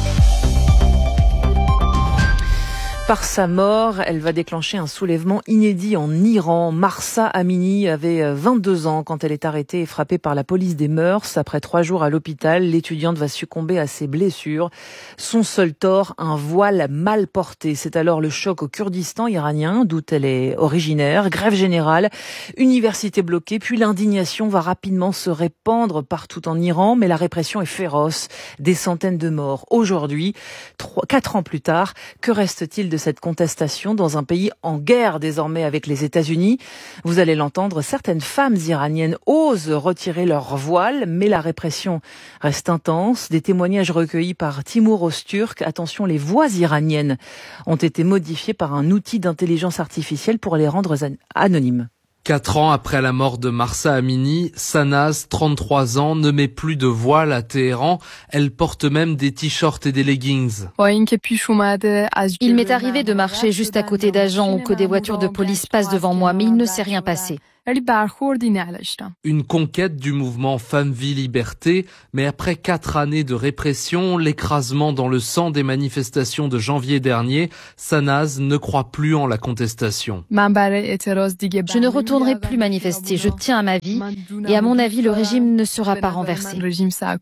Par sa mort, elle va déclencher un soulèvement inédit en Iran. Mahsa Amini avait 22 ans quand elle est arrêtée et frappée par la police des mœurs. Après 3 jours à l'hôpital, l'étudiante va succomber à ses blessures. Son seul tort, un voile mal porté. C'est alors le choc au Kurdistan iranien, d'où elle est originaire. Grève générale, université bloquée, puis l'indignation va rapidement se répandre partout en Iran. Mais la répression est féroce. Des centaines de morts. Aujourd'hui, 4 ans plus tard, que reste-t-il de cette contestation dans un pays en guerre désormais avec les États-Unis? Vous allez l'entendre, certaines femmes iraniennes osent retirer leur voile, mais la répression reste intense. Des témoignages recueillis par Timur Öztürk. Attention, les voix iraniennes ont été modifiées par un outil d'intelligence artificielle pour les rendre anonymes. 4 ans après la mort de Mahsa Amini, Sanaz, 33 ans, ne met plus de voile à Téhéran. Elle porte même des t-shirts et des leggings. Il m'est arrivé de marcher juste à côté d'agents ou que des voitures de police passent devant moi, mais il ne s'est rien passé. Une conquête du mouvement Femmes-Vie-Liberté, mais après 4 années de répression, l'écrasement dans le sang des manifestations de janvier dernier, Sanaz ne croit plus en la contestation. Je ne retournerai plus manifester, je tiens à ma vie et à mon avis le régime ne sera pas renversé. J'essaie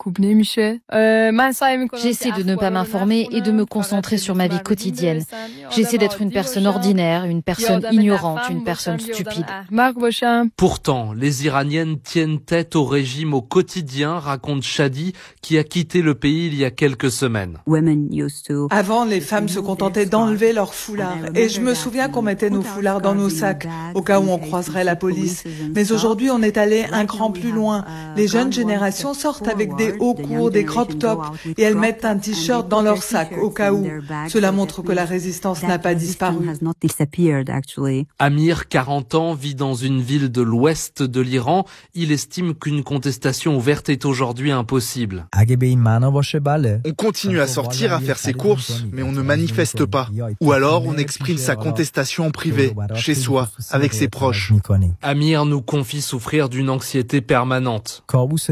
de ne pas m'informer et de me concentrer sur ma vie quotidienne. J'essaie d'être une personne ordinaire, une personne ignorante, une personne stupide. Pourtant, les Iraniennes tiennent tête au régime au quotidien, raconte Shadi, qui a quitté le pays il y a quelques semaines. Avant, les femmes se contentaient d'enlever leurs foulards. Et je me souviens qu'on mettait nos foulards dans nos sacs, au cas où on croiserait la police. Mais aujourd'hui, on est allé un cran plus loin. Les jeunes générations sortent avec des hauts courts, des crop tops, et elles mettent un t-shirt dans leur sac, au cas où. Cela montre que la résistance n'a pas disparu. Amir, 40 ans, vit dans une ville de l'ouest de l'Iran. Il estime qu'une contestation ouverte est aujourd'hui impossible. On continue à sortir, à faire ses courses, mais on ne manifeste pas. Ou alors on exprime sa contestation en privé, chez soi, avec ses proches. Amir nous confie souffrir d'une anxiété permanente.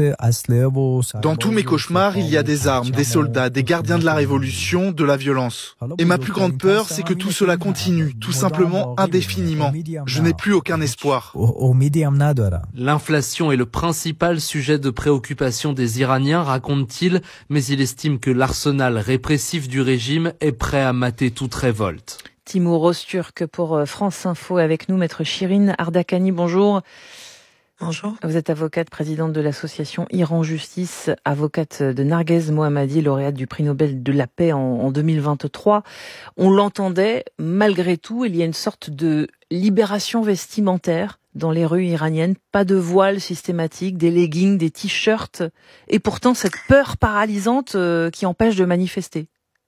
Dans tous mes cauchemars, il y a des armes, des soldats, des gardiens de la révolution, de la violence. Et ma plus grande peur, c'est que tout cela continue, tout simplement indéfiniment. Je n'ai plus aucun espoir. L'inflation est le principal sujet de préoccupation des Iraniens, raconte-t-il, mais il estime que l'arsenal répressif du régime est prêt à mater toute révolte. Timur Öztürk pour France Info avec nous, maître Shirin Ardakani, bonjour. Bonjour. Vous êtes avocate, présidente de l'association Iran Justice, avocate de Narguez Mohammadi, lauréate du prix Nobel de la paix en 2023. On l'entendait, malgré tout, il y a une sorte de libération vestimentaire dans les rues iraniennes, pas de voile systématique, des leggings, des t-shirts, et pourtant cette peur paralysante qui empêche de manifester.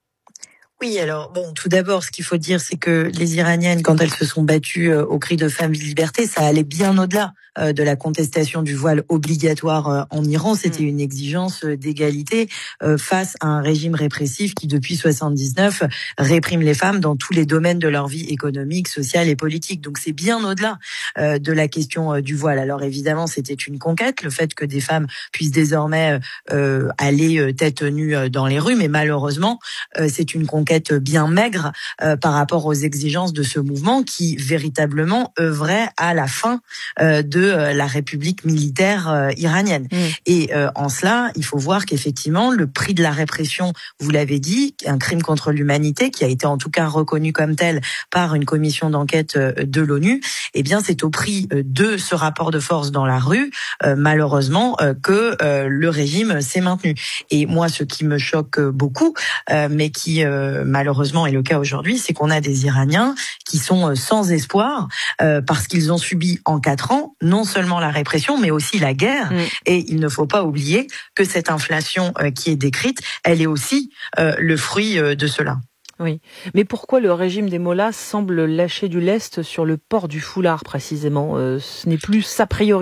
Oui, alors bon, tout d'abord, ce qu'il faut dire, c'est que les Iraniennes, quand elles se sont battues au cri de Femmes, Vie, Liberté, ça allait bien au-delà de la contestation du voile obligatoire en Iran. C'était une exigence d'égalité face à un régime répressif qui, depuis 79, réprime les femmes dans tous les domaines de leur vie économique, sociale et politique. Donc c'est bien au-delà de la question du voile. Alors évidemment, c'était une conquête, le fait que des femmes puissent désormais aller tête nue dans les rues, mais malheureusement, c'est une conquête bien maigre par rapport aux exigences de ce mouvement qui véritablement œuvrait à la fin de la République militaire iranienne. Et en cela, il faut voir qu'effectivement, le prix de la répression, vous l'avez dit, un crime contre l'humanité qui a été en tout cas reconnu comme tel par une commission d'enquête de l'ONU, eh bien c'est au prix de ce rapport de force dans la rue, malheureusement, que le régime s'est maintenu. Et moi, ce qui me choque beaucoup, mais qui malheureusement est le cas aujourd'hui, c'est qu'on a des Iraniens qui sont sans espoir parce qu'ils ont subi en 4 ans non seulement la répression, mais aussi la guerre. Et il ne faut pas oublier que cette inflation qui est décrite, elle est aussi le fruit de cela. Oui, mais pourquoi le régime des mollahs semble lâcher du lest sur le port du foulard précisément ? Ce n'est plus sa priorité ?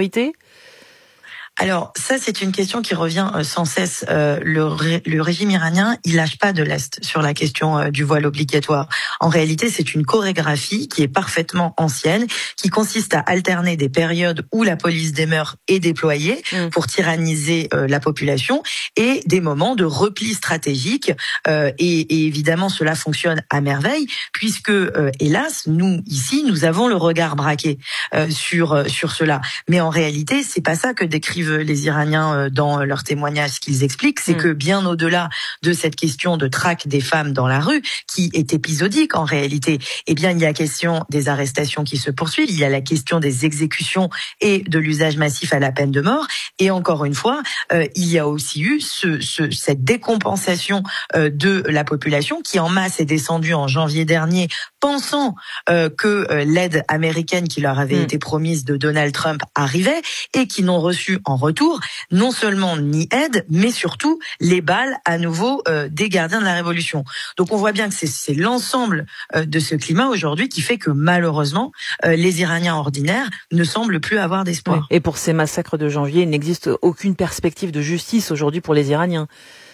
Alors ça, c'est une question qui revient sans cesse. Le régime iranien, il lâche pas de lest sur la question du voile obligatoire. En réalité, c'est une chorégraphie qui est parfaitement ancienne, qui consiste à alterner des périodes où la police des mœurs est déployée pour tyranniser la population et des moments de repli stratégique. Et évidemment, cela fonctionne à merveille puisque, hélas, nous ici, nous avons le regard braqué sur cela. Mais en réalité, c'est pas ça que décrivent les Iraniens dans leurs témoignages. Qu'ils expliquent, c'est que bien au-delà de cette question de traque des femmes dans la rue, qui est épisodique en réalité, eh bien il y a la question des arrestations qui se poursuivent, il y a la question des exécutions et de l'usage massif à la peine de mort, et encore une fois, il y a aussi eu cette décompensation de la population qui en masse est descendue en janvier dernier, pensant que l'aide américaine qui leur avait été promise de Donald Trump arrivait, et qui n'ont reçu en retour, non seulement ni aide, mais surtout les balles à nouveau des gardiens de la révolution. Donc on voit bien que c'est l'ensemble de ce climat aujourd'hui qui fait que malheureusement les Iraniens ordinaires ne semblent plus avoir d'espoir. Oui. Et pour ces massacres de janvier, il n'existe aucune perspective de justice aujourd'hui pour les Iraniens.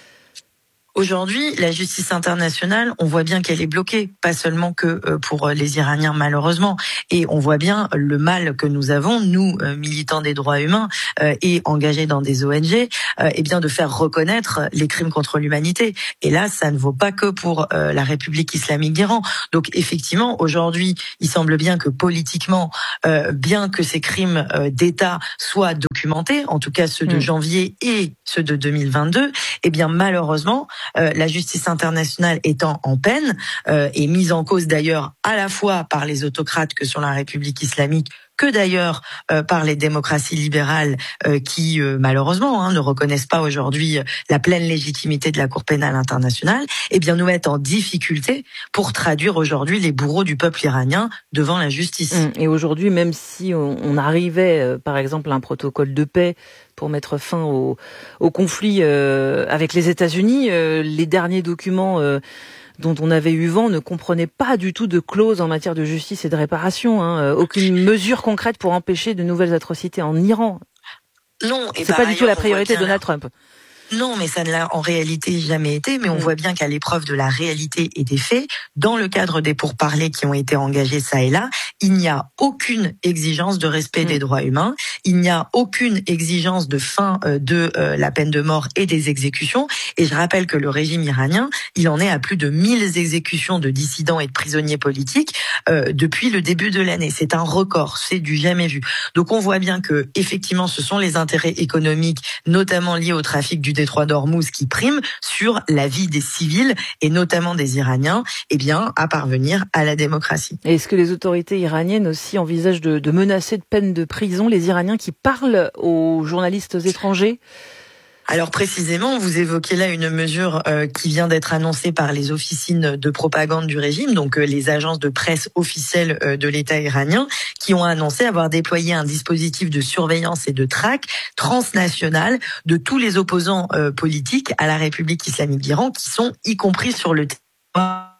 Aujourd'hui, la justice internationale, on voit bien qu'elle est bloquée, pas seulement que pour les Iraniens malheureusement, et on voit bien le mal que nous avons, nous militants des droits humains et engagés dans des ONG, et bien de faire reconnaître les crimes contre l'humanité. Et là, ça ne vaut pas que pour la République islamique d'Iran. Donc effectivement, aujourd'hui, il semble bien que politiquement, bien que ces crimes d'État soient documentés, en tout cas ceux de janvier et ceux de 2022, et bien malheureusement, la justice internationale étant en peine et mise en cause d'ailleurs à la fois par les autocrates que sont la République islamique, que d'ailleurs par les démocraties libérales qui malheureusement ne reconnaissent pas aujourd'hui la pleine légitimité de la Cour pénale internationale, eh bien nous mettent en difficulté pour traduire aujourd'hui les bourreaux du peuple iranien devant la justice. Et aujourd'hui, même si on arrivait par exemple à un protocole de paix pour mettre fin au conflit avec les États-Unis, les derniers documents dont on avait eu vent ne comprenait pas du tout de clause en matière de justice et de réparation. Aucune mesure concrète pour empêcher de nouvelles atrocités en Iran. Non, c'est pas du tout la priorité de Donald Trump. Non, mais ça ne l'a en réalité jamais été, mais on voit bien qu'à l'épreuve de la réalité et des faits, dans le cadre des pourparlers qui ont été engagés ça et là, il n'y a aucune exigence de respect des droits humains, il n'y a aucune exigence de fin de la peine de mort et des exécutions, et je rappelle que le régime iranien, il en est à plus de 1000 exécutions de dissidents et de prisonniers politiques depuis le début de l'année. C'est un record, c'est du jamais vu. Donc on voit bien que effectivement ce sont les intérêts économiques, notamment liés au trafic du détroit d'Ormuz qui prime sur la vie des civils et notamment des Iraniens, à parvenir à la démocratie. Et est-ce que les autorités iraniennes aussi envisagent de menacer de peine de prison les Iraniens qui parlent aux journalistes étrangers ? Alors précisément, vous évoquez là une mesure qui vient d'être annoncée par les officines de propagande du régime, donc les agences de presse officielles de l'État iranien, qui ont annoncé avoir déployé un dispositif de surveillance et de traque transnational de tous les opposants politiques à la République islamique d'Iran, qui sont y compris sur le territoire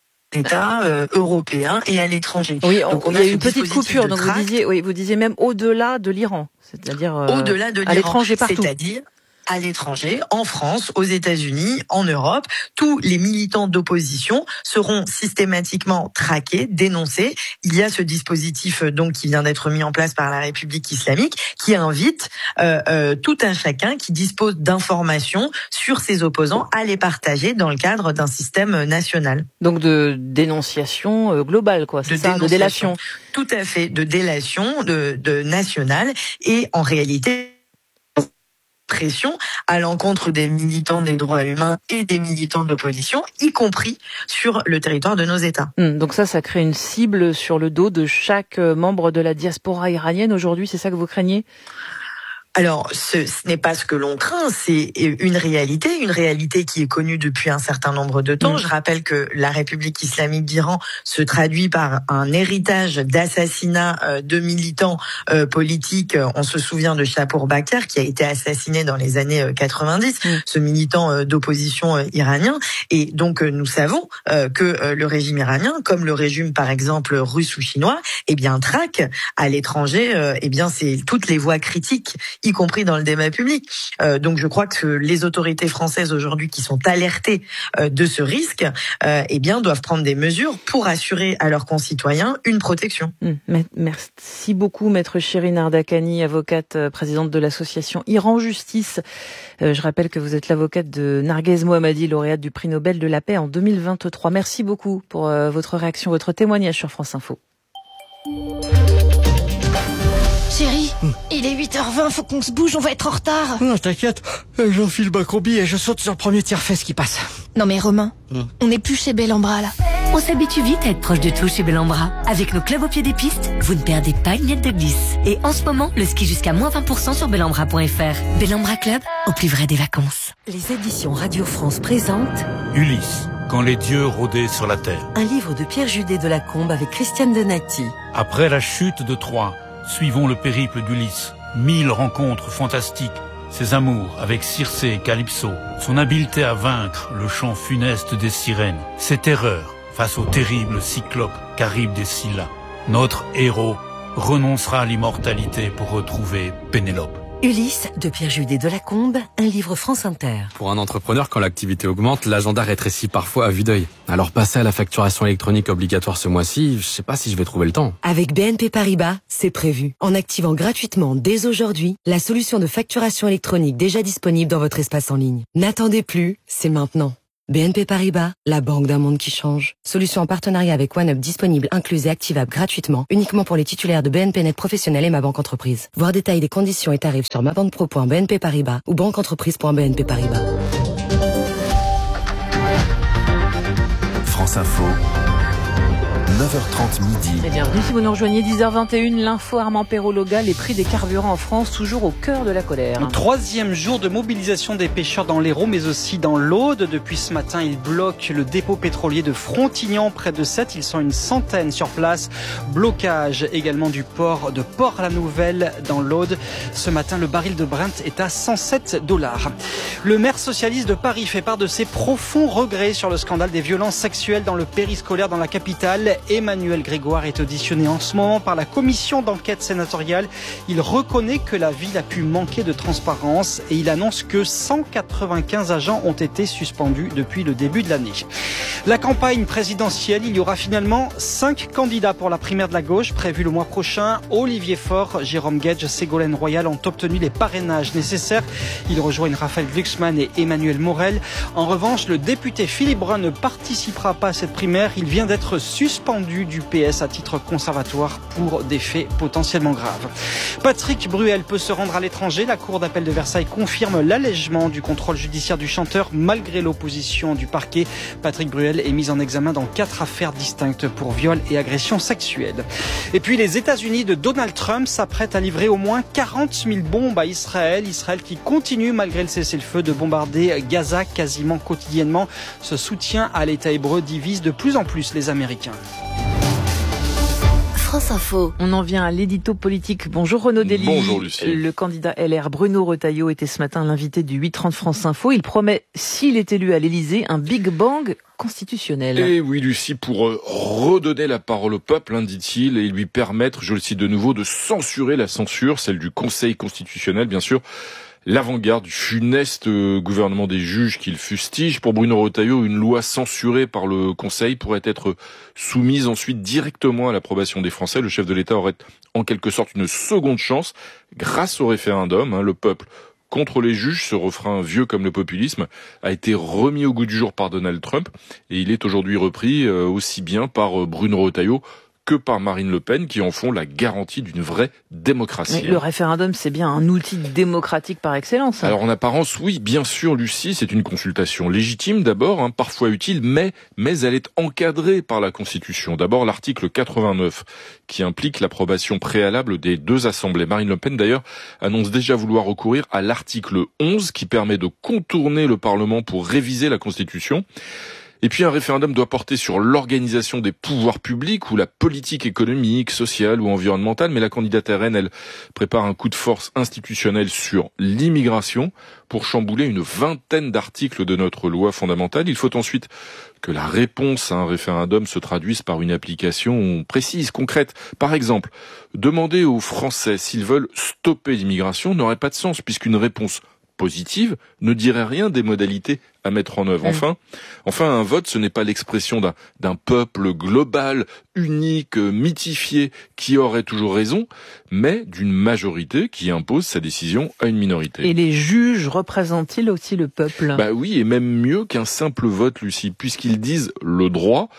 État européen et à l'étranger. Oui, il y a une petite coupure. Donc vous disiez même au-delà de l'Iran, c'est-à-dire au-delà de l'Iran, à l'étranger partout. C'est-à-dire à l'étranger, en France, aux États-Unis, en Europe, tous les militants d'opposition seront systématiquement traqués, dénoncés. Il y a ce dispositif donc qui vient d'être mis en place par la République islamique, qui invite tout un chacun qui dispose d'informations sur ses opposants à les partager dans le cadre d'un système national. Donc de dénonciation globale, quoi, c'est ça, de délation. Tout à fait, de délation, de nationale, et en réalité pression à l'encontre des militants des droits humains et des militants de l'opposition, y compris sur le territoire de nos États. Donc ça crée une cible sur le dos de chaque membre de la diaspora iranienne aujourd'hui, c'est ça que vous craignez ? Alors, ce n'est pas ce que l'on craint, c'est une réalité qui est connue depuis un certain nombre de temps. Je rappelle que la République islamique d'Iran se traduit par un héritage d'assassinats de militants politiques. On se souvient de Shapour Bakr qui a été assassiné dans les années 90, ce militant d'opposition iranien. Et donc, nous savons que le régime iranien, comme le régime par exemple russe ou chinois, traque à l'étranger, c'est toutes les voix critiques, y compris dans le débat public. Donc je crois que les autorités françaises aujourd'hui qui sont alertées de ce risque, doivent prendre des mesures pour assurer à leurs concitoyens une protection. Merci beaucoup, maître Shirin Ardakani, avocate, présidente de l'association Iran Justice. Je rappelle que vous êtes l'avocate de Narguez Mohammadi, lauréate du prix Nobel de la paix en 2023. Merci beaucoup pour votre réaction, votre témoignage sur France Info. Chérie, il est 8h20, faut qu'on se bouge, on va être en retard. Non, t'inquiète, j'enfile ma combi et je saute sur le premier tire-fesse qui passe. Non mais Romain, on n'est plus chez Bellambra là. On s'habitue vite à être proche de tout chez Bellambra. Avec nos clubs au pied des pistes, vous ne perdez pas une miette de glisse. Et en ce moment, le ski jusqu'à moins 20% sur bellambra.fr. Bellambra Club, au plus vrai des vacances. Les éditions Radio France présentent Ulysse, quand les dieux rôdaient sur la terre. Un livre de Pierre Judet de Lacombe avec Christiane Donati. Après la chute de Troie, suivons le périple d'Ulysse, 1000 rencontres fantastiques, ses amours avec Circé et Calypso, son habileté à vaincre le chant funeste des sirènes, ses terreurs face au terrible cyclope Charybde et Scylla. Notre héros renoncera à l'immortalité pour retrouver Pénélope. Ulysse, de Pierre-Jude et de Lacombe, un livre France Inter. Pour un entrepreneur, quand l'activité augmente, l'agenda rétrécit parfois à vue d'œil. Alors passer à la facturation électronique obligatoire ce mois-ci, je sais pas si je vais trouver le temps. Avec BNP Paribas, c'est prévu. En activant gratuitement dès aujourd'hui la solution de facturation électronique déjà disponible dans votre espace en ligne. N'attendez plus, c'est maintenant. BNP Paribas, la banque d'un monde qui change. Solution en partenariat avec OneUp disponible, incluse et activable gratuitement, uniquement pour les titulaires de BNP Net Professionnel et Ma Banque Entreprise. Voir détails des conditions et tarifs sur mabanquepro.bnp Paribas ou banqueentreprise.bnp Paribas. France Info, 9h30 midi. Et bienvenue si vous nous rejoignez, 10h21, l'info Armand Perrault-Loga, les prix des carburants en France, toujours au cœur de la colère. Troisième jour de mobilisation des pêcheurs dans l'Hérault, mais aussi dans l'Aude. Depuis ce matin, ils bloquent le dépôt pétrolier de Frontignan, près de Sète. Ils sont une centaine sur place. Blocage également du port de Port-la-Nouvelle dans l'Aude. Ce matin, le baril de Brent est à $107. Le maire socialiste de Paris fait part de ses profonds regrets sur le scandale des violences sexuelles dans le périscolaire dans la capitale. Emmanuel Grégoire est auditionné en ce moment par la commission d'enquête sénatoriale. Il reconnaît que la ville a pu manquer de transparence et il annonce que 195 agents ont été suspendus depuis le début de l'année. La campagne présidentielle, il y aura finalement 5 candidats pour la primaire de la gauche prévue le mois prochain. Olivier Faure, Jérôme Guedj, Ségolène Royal ont obtenu les parrainages nécessaires. Ils rejoignent Raphaël Glucksmann et Emmanuel Morel. En revanche, le député Philippe Brun ne participera pas à cette primaire. Il vient d'être suspendu du PS à titre conservatoire pour des faits potentiellement graves. Patrick Bruel peut se rendre à l'étranger. La cour d'appel de Versailles confirme l'allègement du contrôle judiciaire du chanteur malgré l'opposition du parquet. Patrick Bruel est mis en examen dans 4 affaires distinctes pour viol et agression sexuelle. Et puis les États-Unis de Donald Trump s'apprêtent à livrer au moins 40 000 bombes à Israël. Israël qui continue malgré le cessez-le-feu de bombarder Gaza quasiment quotidiennement. Ce soutien à l'État hébreu divise de plus en plus les Américains. France Info. On en vient à l'édito politique. Bonjour Renaud Dely. Bonjour Lucie. Le candidat LR Bruno Retailleau était ce matin l'invité du 8h30 France Info. Il promet, s'il est élu à l'Élysée, un Big Bang constitutionnel. Et oui Lucie, pour redonner la parole au peuple, dit-il, et lui permettre, je le cite de nouveau, de censurer la censure, celle du Conseil constitutionnel bien sûr. L'avant-garde du funeste gouvernement des juges qu'il fustige. Pour Bruno Retailleau, une loi censurée par le Conseil pourrait être soumise ensuite directement à l'approbation des Français. Le chef de l'État aurait en quelque sorte une seconde chance grâce au référendum. Le peuple contre les juges, ce refrain vieux comme le populisme, a été remis au goût du jour par Donald Trump et il est aujourd'hui repris aussi bien par Bruno Retailleau que par Marine Le Pen, qui en font la garantie d'une vraie démocratie. Mais le référendum, c'est bien un outil démocratique par excellence. Alors en apparence, oui, bien sûr, Lucie, c'est une consultation légitime d'abord, parfois utile, mais elle est encadrée par la Constitution. D'abord l'article 89, qui implique l'approbation préalable des 2 assemblées. Marine Le Pen, d'ailleurs, annonce déjà vouloir recourir à l'article 11, qui permet de contourner le Parlement pour réviser la Constitution. Et puis un référendum doit porter sur l'organisation des pouvoirs publics ou la politique économique, sociale ou environnementale. Mais la candidate RN, elle prépare un coup de force institutionnel sur l'immigration pour chambouler une 20aine d'articles de notre loi fondamentale. Il faut ensuite que la réponse à un référendum se traduise par une application précise, concrète. Par exemple, demander aux Français s'ils veulent stopper l'immigration n'aurait pas de sens puisqu'une réponse positive ne dirait rien des modalités à mettre en œuvre. Enfin, un vote, ce n'est pas l'expression d'un peuple global, unique, mythifié, qui aurait toujours raison, mais d'une majorité qui impose sa décision à une minorité. Et les juges représentent-ils aussi le peuple ? Bah oui, et même mieux qu'un simple vote, Lucie, puisqu'ils disent le droit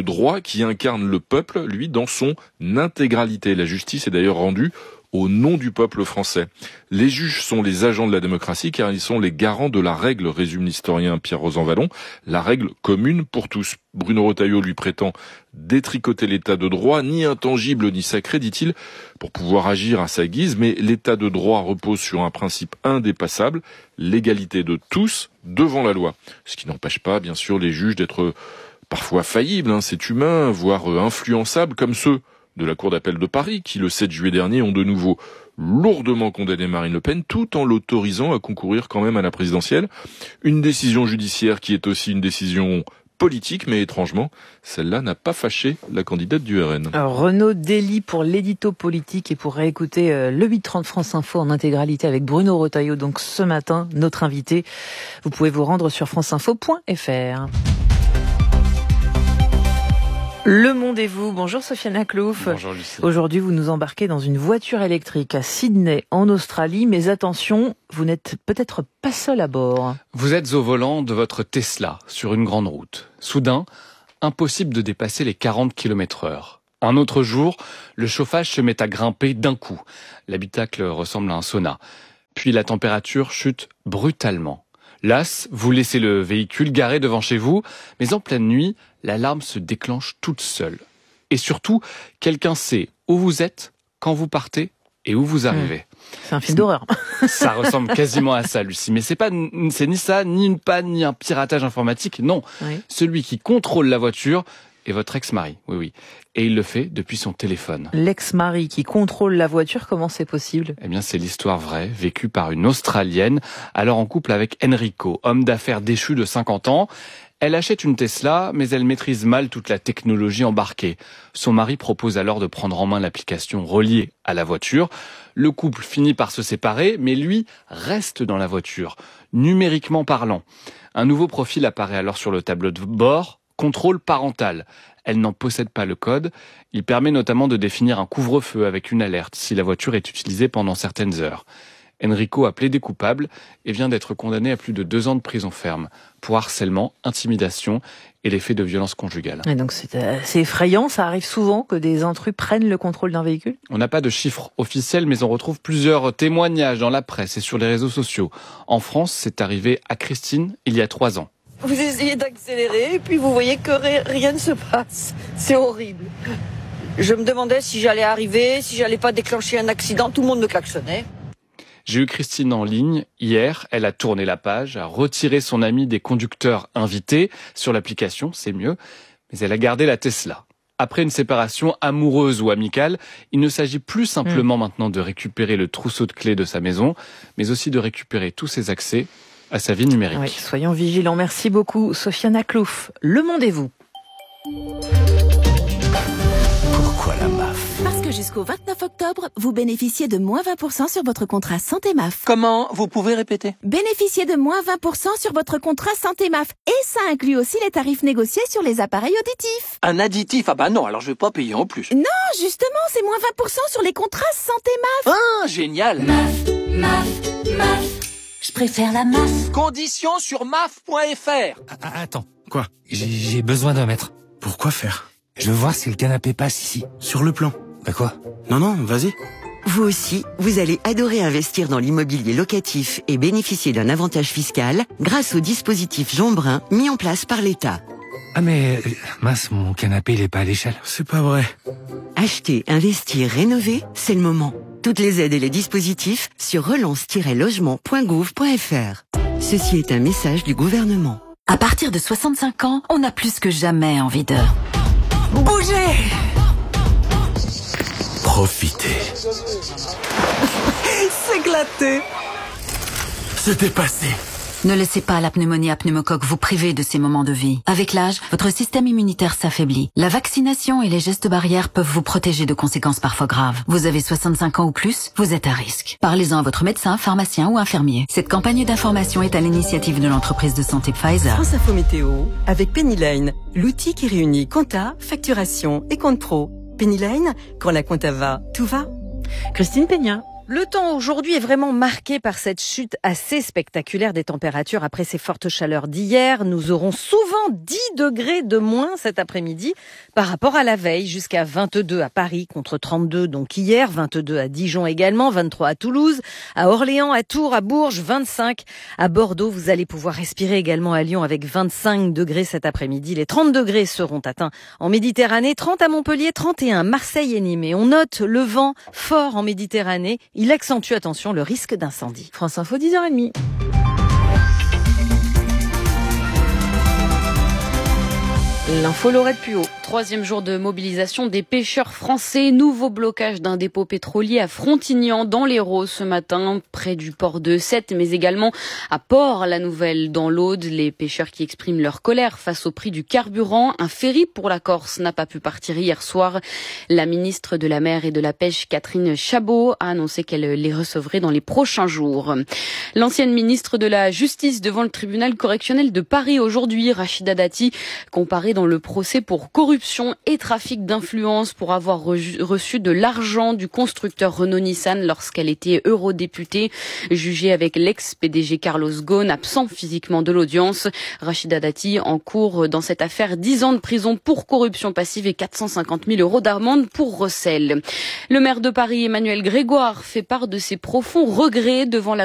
qui incarne le peuple, lui, dans son intégralité. La justice est d'ailleurs rendue au nom du peuple français. Les juges sont les agents de la démocratie car ils sont les garants de la règle, résume l'historien Pierre Rosanvallon, la règle commune pour tous. Bruno Retailleau lui prétend détricoter l'état de droit, ni intangible ni sacré, dit-il, pour pouvoir agir à sa guise, mais l'état de droit repose sur un principe indépassable, l'égalité de tous devant la loi. Ce qui n'empêche pas, bien sûr, les juges d'être parfois faillibles, c'est humain, voire influençables, comme ceux de la Cour d'appel de Paris, qui le 7 juillet dernier ont de nouveau lourdement condamné Marine Le Pen tout en l'autorisant à concourir quand même à la présidentielle. Une décision judiciaire qui est aussi une décision politique, mais étrangement, celle-là n'a pas fâché la candidate du RN. Alors, Renaud Dely pour l'édito politique et pour réécouter le 8h30 France Info en intégralité avec Bruno Retailleau, donc ce matin, notre invité. Vous pouvez vous rendre sur franceinfo.fr. Le Monde et vous, bonjour Sofiane Aklouf. Bonjour Lucie. Aujourd'hui, vous nous embarquez dans une voiture électrique à Sydney, en Australie, mais attention, vous n'êtes peut-être pas seul à bord. Vous êtes au volant de votre Tesla sur une grande route. Soudain, impossible de dépasser les 40 km/h. Un autre jour, le chauffage se met à grimper d'un coup. L'habitacle ressemble à un sauna. Puis la température chute brutalement. Las, vous laissez le véhicule garé devant chez vous, mais en pleine nuit, l'alarme se déclenche toute seule. Et surtout, quelqu'un sait où vous êtes, quand vous partez et où vous arrivez. C'est un film d'horreur. Ça ressemble quasiment à ça, Lucie. Mais c'est ni ça, ni une panne, ni un piratage informatique. Non. Oui. Celui qui contrôle la voiture est votre ex-mari. Oui. Et il le fait depuis son téléphone. L'ex-mari qui contrôle la voiture, comment c'est possible ? Eh bien, c'est l'histoire vraie, vécue par une Australienne, alors en couple avec Enrico, homme d'affaires déchu de 50 ans. Elle achète une Tesla, mais elle maîtrise mal toute la technologie embarquée. Son mari propose alors de prendre en main l'application reliée à la voiture. Le couple finit par se séparer, mais lui reste dans la voiture, numériquement parlant. Un nouveau profil apparaît alors sur le tableau de bord, contrôle parental. Elle n'en possède pas le code. Il permet notamment de définir un couvre-feu avec une alerte si la voiture est utilisée pendant certaines heures. Enrico a plaidé coupable et vient d'être condamné à plus de 2 ans de prison ferme pour harcèlement, intimidation et les faits de violence conjugale. Et donc c'est effrayant, ça arrive souvent que des intrus prennent le contrôle d'un véhicule ? On n'a pas de chiffres officiels, mais on retrouve plusieurs témoignages dans la presse et sur les réseaux sociaux. En France, c'est arrivé à Christine il y a 3 ans. Vous essayez d'accélérer et puis vous voyez que rien ne se passe. C'est horrible. Je me demandais si j'allais arriver, si j'allais pas déclencher un accident. Tout le monde me klaxonnait. J'ai eu Christine en ligne hier. Elle a tourné la page, a retiré son ami des conducteurs invités sur l'application, c'est mieux. Mais elle a gardé la Tesla. Après une séparation amoureuse ou amicale, il ne s'agit plus simplement maintenant de récupérer le trousseau de clés de sa maison, mais aussi de récupérer tous ses accès à sa vie numérique. Oui, soyons vigilants. Merci beaucoup, Sofiane Aklouf. Le Monde et vous. Pourquoi la MAF ? Parce que jusqu'au 29 octobre, vous bénéficiez de moins 20% sur votre contrat Santé MAF. Comment ? Vous pouvez répéter ? Bénéficiez de moins 20% sur votre contrat Santé MAF. Et ça inclut aussi les tarifs négociés sur les appareils auditifs. Un additif ? Ah bah non, alors je vais pas payer en plus. Non, justement, c'est moins 20% sur les contrats Santé MAF. Ah, génial ! MAF. Je préfère la MAF. Conditions sur maf.fr. Attends, quoi ? J'ai besoin d'un mètre. Pourquoi faire ? Je veux voir si le canapé passe ici. Sur le plan. Bah quoi ? Non, vas-y. Vous aussi, vous allez adorer investir dans l'immobilier locatif et bénéficier d'un avantage fiscal grâce au dispositif Jeanbrun mis en place par l'État. Ah mais, mince, mon canapé il est pas à l'échelle. C'est pas vrai. Acheter, investir, rénover, c'est le moment. Toutes les aides et les dispositifs sur relance-logement.gouv.fr. Ceci est un message du gouvernement. À partir de 65 ans, on a plus que jamais envie de bouger. Profitez. S'éclater. Se dépasser. Ne laissez pas la pneumonie à pneumocoque vous priver de ces moments de vie. Avec l'âge, votre système immunitaire s'affaiblit. La vaccination et les gestes barrières peuvent vous protéger de conséquences parfois graves. Vous avez 65 ans ou plus, vous êtes à risque. Parlez-en à votre médecin, pharmacien ou infirmier. Cette campagne d'information est à l'initiative de l'entreprise de santé Pfizer. France Info Météo avec Pennyline, l'outil qui réunit compta, facturation et compte pro. Pennyline, quand la compta va, tout va. Christine Peña. Le temps aujourd'hui est vraiment marqué par cette chute assez spectaculaire des températures après ces fortes chaleurs d'hier. Nous aurons souvent 10 degrés de moins cet après-midi par rapport à la veille, jusqu'à 22 à Paris contre 32 donc hier, 22 à Dijon également, 23 à Toulouse, à Orléans, à Tours, à Bourges, 25 à Bordeaux. Vous allez pouvoir respirer également à Lyon avec 25 degrés cet après-midi. Les 30 degrés seront atteints en Méditerranée, 30 à Montpellier, 31 à Marseille et Nîmes. Et on note le vent fort en Méditerranée. Il accentue, attention, le risque d'incendie. France Info, 10h30. L'info Laurette Puot. 3e jour de mobilisation des pêcheurs français. Nouveau blocage d'un dépôt pétrolier à Frontignan dans l'Hérault ce matin, près du port de Sète, mais également à Port-la-Nouvelle dans l'Aude. Les pêcheurs qui expriment leur colère face au prix du carburant. Un ferry pour la Corse n'a pas pu partir hier soir. La ministre de la Mer et de la Pêche, Catherine Chabot, a annoncé qu'elle les recevrait dans les prochains jours. L'ancienne ministre de la Justice devant le tribunal correctionnel de Paris aujourd'hui, Rachida Dati, comparée dans le procès pour corruption et trafic d'influence pour avoir reçu de l'argent du constructeur Renault-Nissan lorsqu'elle était eurodéputée, jugée avec l'ex-PDG Carlos Ghosn, absent physiquement de l'audience. Rachida Dati encourt dans cette affaire 10 ans de prison pour corruption passive et 450 000 € d'amende pour recel. Le maire de Paris, Emmanuel Grégoire, fait part de ses profonds regrets devant la